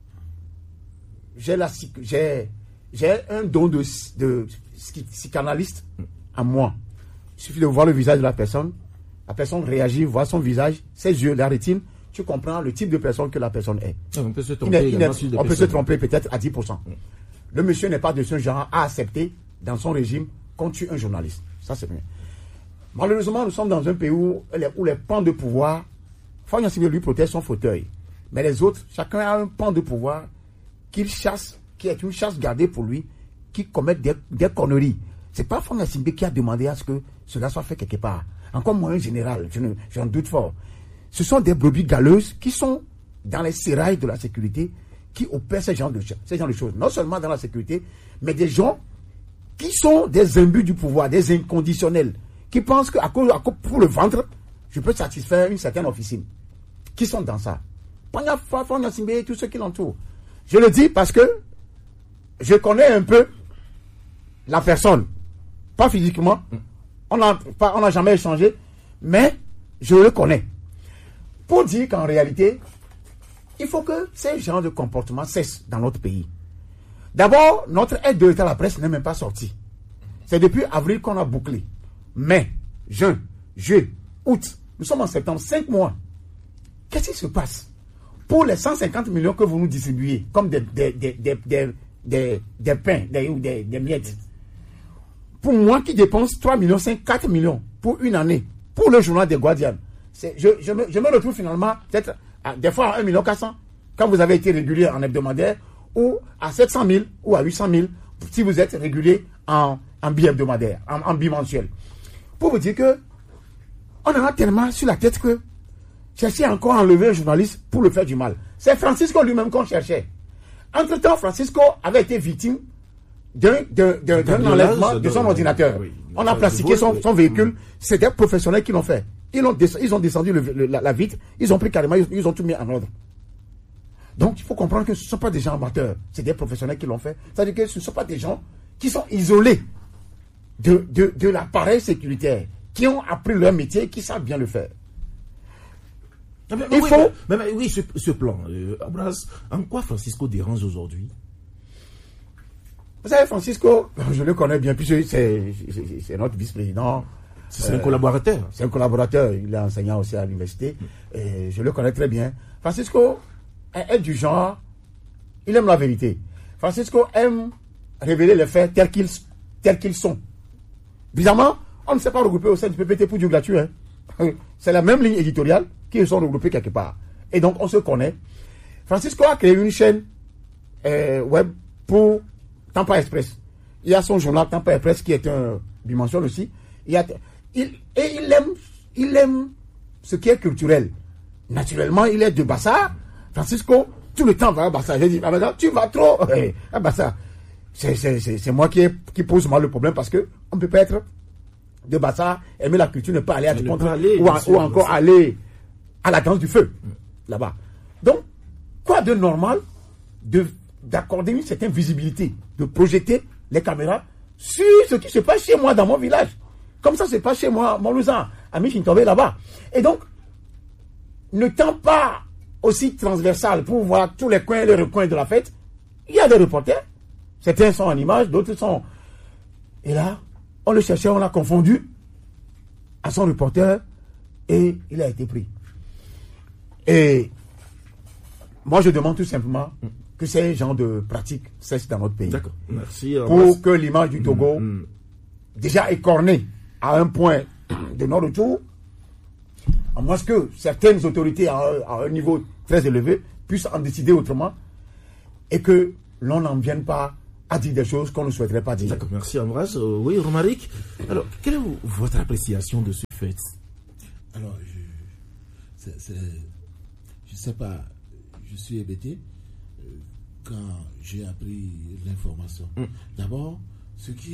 j'ai, la, j'ai, j'ai un don de, de psychanalyste en moi. Il suffit de voir le visage de la personne, la personne réagit, voit son visage, ses yeux, la rétine, tu comprends le type de personne que la personne est. On peut se tromper, il est, il est, on personnes. peut se tromper peut-être à dix pour cent. Mm. Le monsieur n'est pas de ce genre à accepter dans son régime qu'on tue un journaliste. Ça, c'est bien. Malheureusement, nous sommes dans un pays où les, où les pans de pouvoir, Faure Gnassingbé lui protège son fauteuil. Mais les autres, chacun a un pan de pouvoir qu'il chasse, qui est une chasse gardée pour lui, qui commettent des, des conneries. C'est pas Faure Gnassingbé qui a demandé à ce que cela soit fait quelque part. Encore moins un général, je ne, j'en doute fort. Ce sont des brebis galeuses qui sont dans les sérails de la sécurité, qui opèrent ces genres de, ces genres de choses. Non seulement dans la sécurité, mais des gens qui sont des imbus du pouvoir, des inconditionnels, qui pensent qu'à cause, à cause, pour le ventre, je peux satisfaire une certaine officine. Qui sont dans ça. Faure Gnassingbé et tous ceux qui l'entourent. Je le dis parce que je connais un peu la personne. Pas physiquement. On n'a pas, on n'a jamais échangé, mais je le connais. Pour dire qu'en réalité, il faut que ces genres de comportements cessent dans notre pays. D'abord, notre aide de l'État à la presse n'est même pas sortie. C'est depuis avril qu'on a bouclé. Mai, juin, juillet, août, nous sommes en septembre, cinq mois. Qu'est-ce qui se passe? Pour les cent cinquante millions que vous nous distribuez, comme des, des, des, des, des, des, des pains, des, des, des miettes, pour moi qui dépense trois millions cinq, quatre millions pour une année, pour le journal des Guardian, c'est, je, je, me, je me retrouve finalement peut-être à, des fois à un million quatre cents quand vous avez été régulier en hebdomadaire, ou à sept cent mille ou à huit cent mille si vous êtes régulier en, en bi-hebdomadaire, en, en bimensuel. Pour vous dire que on en a tellement sur la tête que chercher encore à enlever un journaliste pour le faire du mal. C'est Francisco lui-même qu'on cherchait. Entre-temps, Francisco avait été victime d'un, d'un, d'un, d'un enlèvement de son ordinateur. Oui, on a plastiqué son, son véhicule. C'est des professionnels qui l'ont fait. Ils ont, descendu, ils ont descendu le, le, la, la vitre. Ils ont pris carrément, ils, ils ont tout mis en ordre. Donc, il faut comprendre que ce ne sont pas des gens amateurs. C'est des professionnels qui l'ont fait. C'est-à-dire que ce ne sont pas des gens qui sont isolés de, de, de l'appareil sécuritaire, qui ont appris leur métier, qui savent bien le faire. Mais, mais, il oui, faut... Mais, mais, oui, ce, ce plan, euh, Ambroise, en quoi Francisco dérange aujourd'hui? Vous savez, Francisco, je le connais bien, puisque c'est, c'est, c'est notre vice-président. C'est euh, un collaborateur. C'est un collaborateur, il est enseignant aussi à l'université, mmh. et je le connais très bien. Francisco est, est du genre, il aime la vérité. Francisco aime révéler les faits tels qu'ils, tels qu'ils sont. Bizarrement, on ne s'est pas regroupé au sein du P P T pour du gratuit. Hein. C'est la même ligne éditoriale qui sont regroupés quelque part. Et donc, on se connaît. Francisco a créé une chaîne euh, web pour Tampa Express. Il y a son journal Tampa Express qui est un bimensuel aussi. Il y a, il, et il aime, il aime ce qui est culturel. Naturellement, il est de Bassa. Francisco, tout le temps va à Bassa. J'ai dit, ah, maintenant, tu vas trop à Bassa. C'est, c'est, c'est, c'est moi qui, est, qui pose mal le problème parce que on ne peut pas être de Bassa, aimer la culture, ne pas aller à du contre, ou, a, ou encore ça. Aller à la danse du feu, mmh. là-bas. Donc, quoi de normal de, d'accorder une certaine visibilité, de projeter les caméras sur ce qui se passe chez moi dans mon village. Comme ça se passe chez moi, Montlousan, à Michintobe, là-bas. Et donc, ne tant pas aussi transversal pour voir tous les coins et les recoins de la fête, il y a des reporters. Certains sont en image, d'autres sont... Et là, on le cherchait, on l'a confondu à son reporter et il a été pris. Et moi, je demande tout simplement que ces genres de pratiques cessent dans notre pays. D'accord, merci. Pour que l'image du Togo, mmh, mmh. déjà écornée à un point de non-retour, à moins que certaines autorités à un, à un niveau très élevé puissent en décider autrement et que l'on n'en vienne pas à dire des choses qu'on ne souhaiterait pas dire. D'accord, merci Ambroise. Euh, oui, Romaric, alors, quelle est votre appréciation de ce fait? Alors, je ne sais pas, je suis hébété euh, quand j'ai appris l'information. Mm. D'abord, ce qui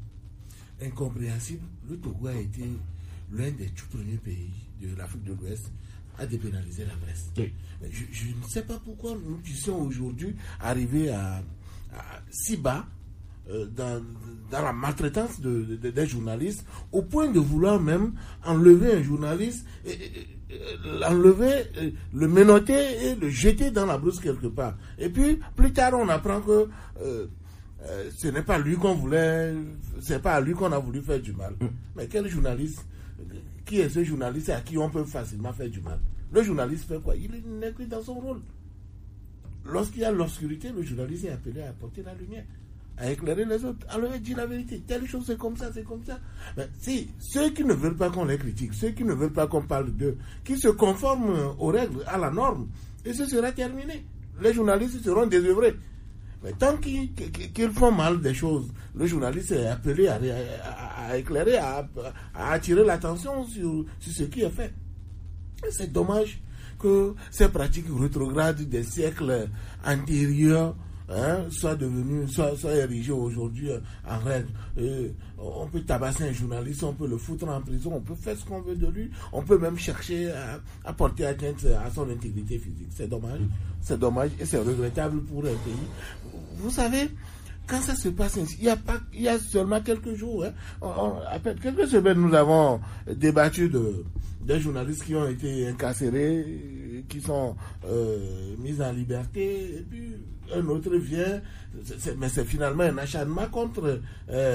est incompréhensible, le Togo a été l'un des tout premiers pays de l'Afrique de l'Ouest à dépénaliser la presse. Oui. Mais je, je ne sais pas pourquoi nous puissions aujourd'hui arriver à, à si bas euh, dans, dans la maltraitance de, de, des journalistes, au point de vouloir même enlever un journaliste, et, et, et, l'enlever, et, le menotter et le jeter dans la brousse quelque part. Et puis, plus tard, on apprend que euh, euh, ce n'est pas lui qu'on voulait, c'est pas à lui qu'on a voulu faire du mal. Mm. Mais quel journaliste? Qui est ce journaliste à qui on peut facilement faire du mal? Le journaliste fait quoi? Il n'est que dans son rôle. Lorsqu'il y a l'obscurité, le journaliste est appelé à apporter la lumière, à éclairer les autres, à leur dire la vérité. Telle chose, c'est comme ça, c'est comme ça. Mais si ceux qui ne veulent pas qu'on les critique, ceux qui ne veulent pas qu'on parle d'eux, qui se conforment aux règles, à la norme, et ce sera terminé. Les journalistes seront désœuvrés. Mais tant qu'ils, qu'ils font mal des choses, le journaliste est appelé à, à, à éclairer, à, à attirer l'attention sur, sur ce qui est fait. Et c'est dommage que ces pratiques rétrogrades des siècles antérieurs hein, soient devenues, soient, soient érigées aujourd'hui en règle. Et on peut tabasser un journaliste, on peut le foutre en prison, on peut faire ce qu'on veut de lui, on peut même chercher à, à porter atteinte à son intégrité physique. C'est dommage, c'est dommage et c'est regrettable pour un pays. Vous savez, quand ça se passe ainsi, il y a pas, il y a seulement quelques jours, hein, on, on, après quelques semaines, nous avons débattu de des journalistes qui ont été incarcérés, qui sont euh, mis en liberté, et puis un autre vient, c'est, c'est, mais c'est finalement un acharnement contre euh,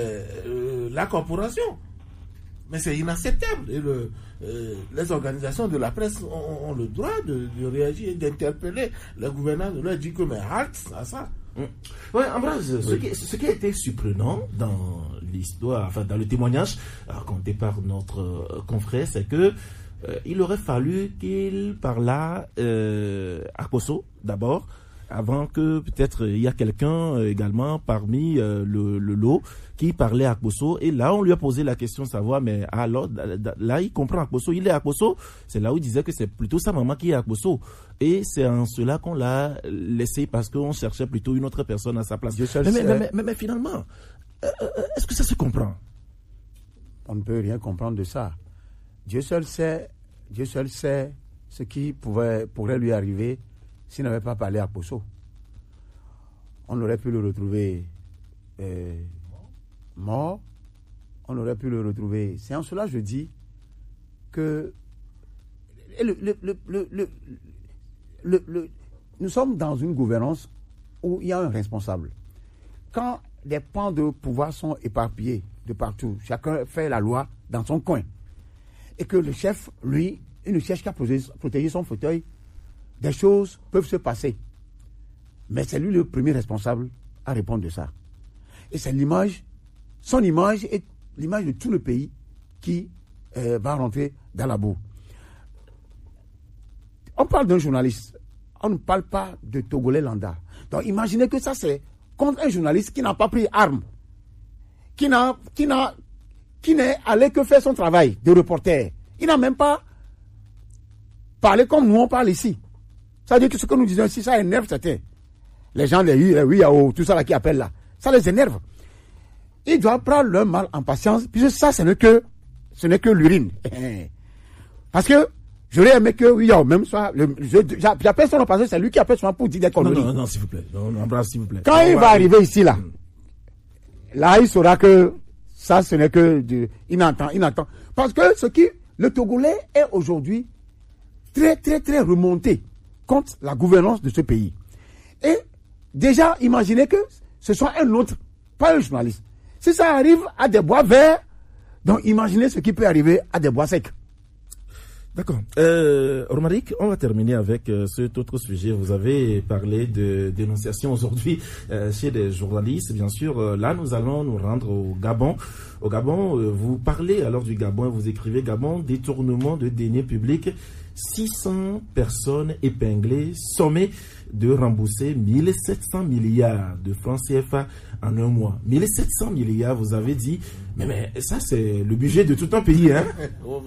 euh, la corporation. Mais c'est inacceptable. Et le, euh, les organisations de la presse ont, ont le droit de, de réagir et d'interpeller le gouvernement, de leur dire que mais halte à ça. Oui, Ambroise, oui. Ce, qui, ce qui a été surprenant dans l'histoire, enfin dans le témoignage raconté par notre euh, confrère, c'est que euh, il aurait fallu qu'il parlât euh, à Kosso d'abord, avant que peut-être il y a quelqu'un euh, également parmi euh, le, le lot qui parlait à Kosso, et là on lui a posé la question de savoir, mais alors là il comprend Kosso, il est à Kosso, c'est là où il disait que c'est plutôt sa maman qui est à Kosso, et c'est en cela qu'on l'a laissé parce qu'on cherchait plutôt une autre personne à sa place. Mais, mais, mais, mais, mais finalement, euh, est-ce que ça se comprend? On ne peut rien comprendre de ça. Dieu seul sait, Dieu seul sait ce qui pouvait, pourrait lui arriver s'il n'avait pas parlé à Kosso. On aurait pu le retrouver euh, mort, on aurait pu le retrouver. C'est en cela que je dis que le, le, le, le, le, le, le, nous sommes dans une gouvernance où il y a un responsable. Quand des pans de pouvoir sont éparpillés de partout, chacun fait la loi dans son coin, et que le chef, lui, il ne cherche qu'à protéger son fauteuil, des choses peuvent se passer. Mais c'est lui le premier responsable à répondre de ça. Et c'est l'image, son image et l'image de tout le pays qui euh, va rentrer dans la boue. On parle d'un journaliste, on ne parle pas de Togolais lambda. Donc imaginez que ça c'est contre un journaliste qui n'a pas pris arme, qui n'a, qui n'a, qui n'est allé que faire son travail de reporter. Il n'a même pas parlé comme nous on parle ici. Ça veut dire que ce que nous disons ici, ça énerve certains. Les gens, les oui, oui, oh, tout ça là qui appellent là, ça les énerve. Ils doivent prendre leur mal en patience, puisque ça, ce n'est que, ce n'est que l'urine. Parce que j'aurais aimé que, oui, oh, même soit, le, je, j'appelle son nom parce que c'est lui qui appelle souvent pour dire des conneries. Non, non, non, s'il vous plaît. Non, non, Ambroise, s'il vous plaît. Quand on il va, va arriver ici là, hum. là, il saura que ça, ce n'est que du, il entend, il entend. Parce que ce qui, le Togolais est aujourd'hui très, très, très remonté contre la gouvernance de ce pays. Et déjà, imaginez que ce soit un autre, pas un journaliste. Si ça arrive à des bois verts, donc imaginez ce qui peut arriver à des bois secs. D'accord. Euh, Romaric, on va terminer avec euh, cet autre sujet. Vous avez parlé de dénonciation aujourd'hui euh, chez des journalistes. Bien sûr, euh, là, nous allons nous rendre au Gabon. Au Gabon, euh, vous parlez alors du Gabon, vous écrivez Gabon, détournement de deniers publics. six cents personnes épinglées, sommées de rembourser mille sept cents milliards de francs C F A en un mois. mille sept cents milliards, vous avez dit, mais, mais ça c'est le budget de tout un pays, hein?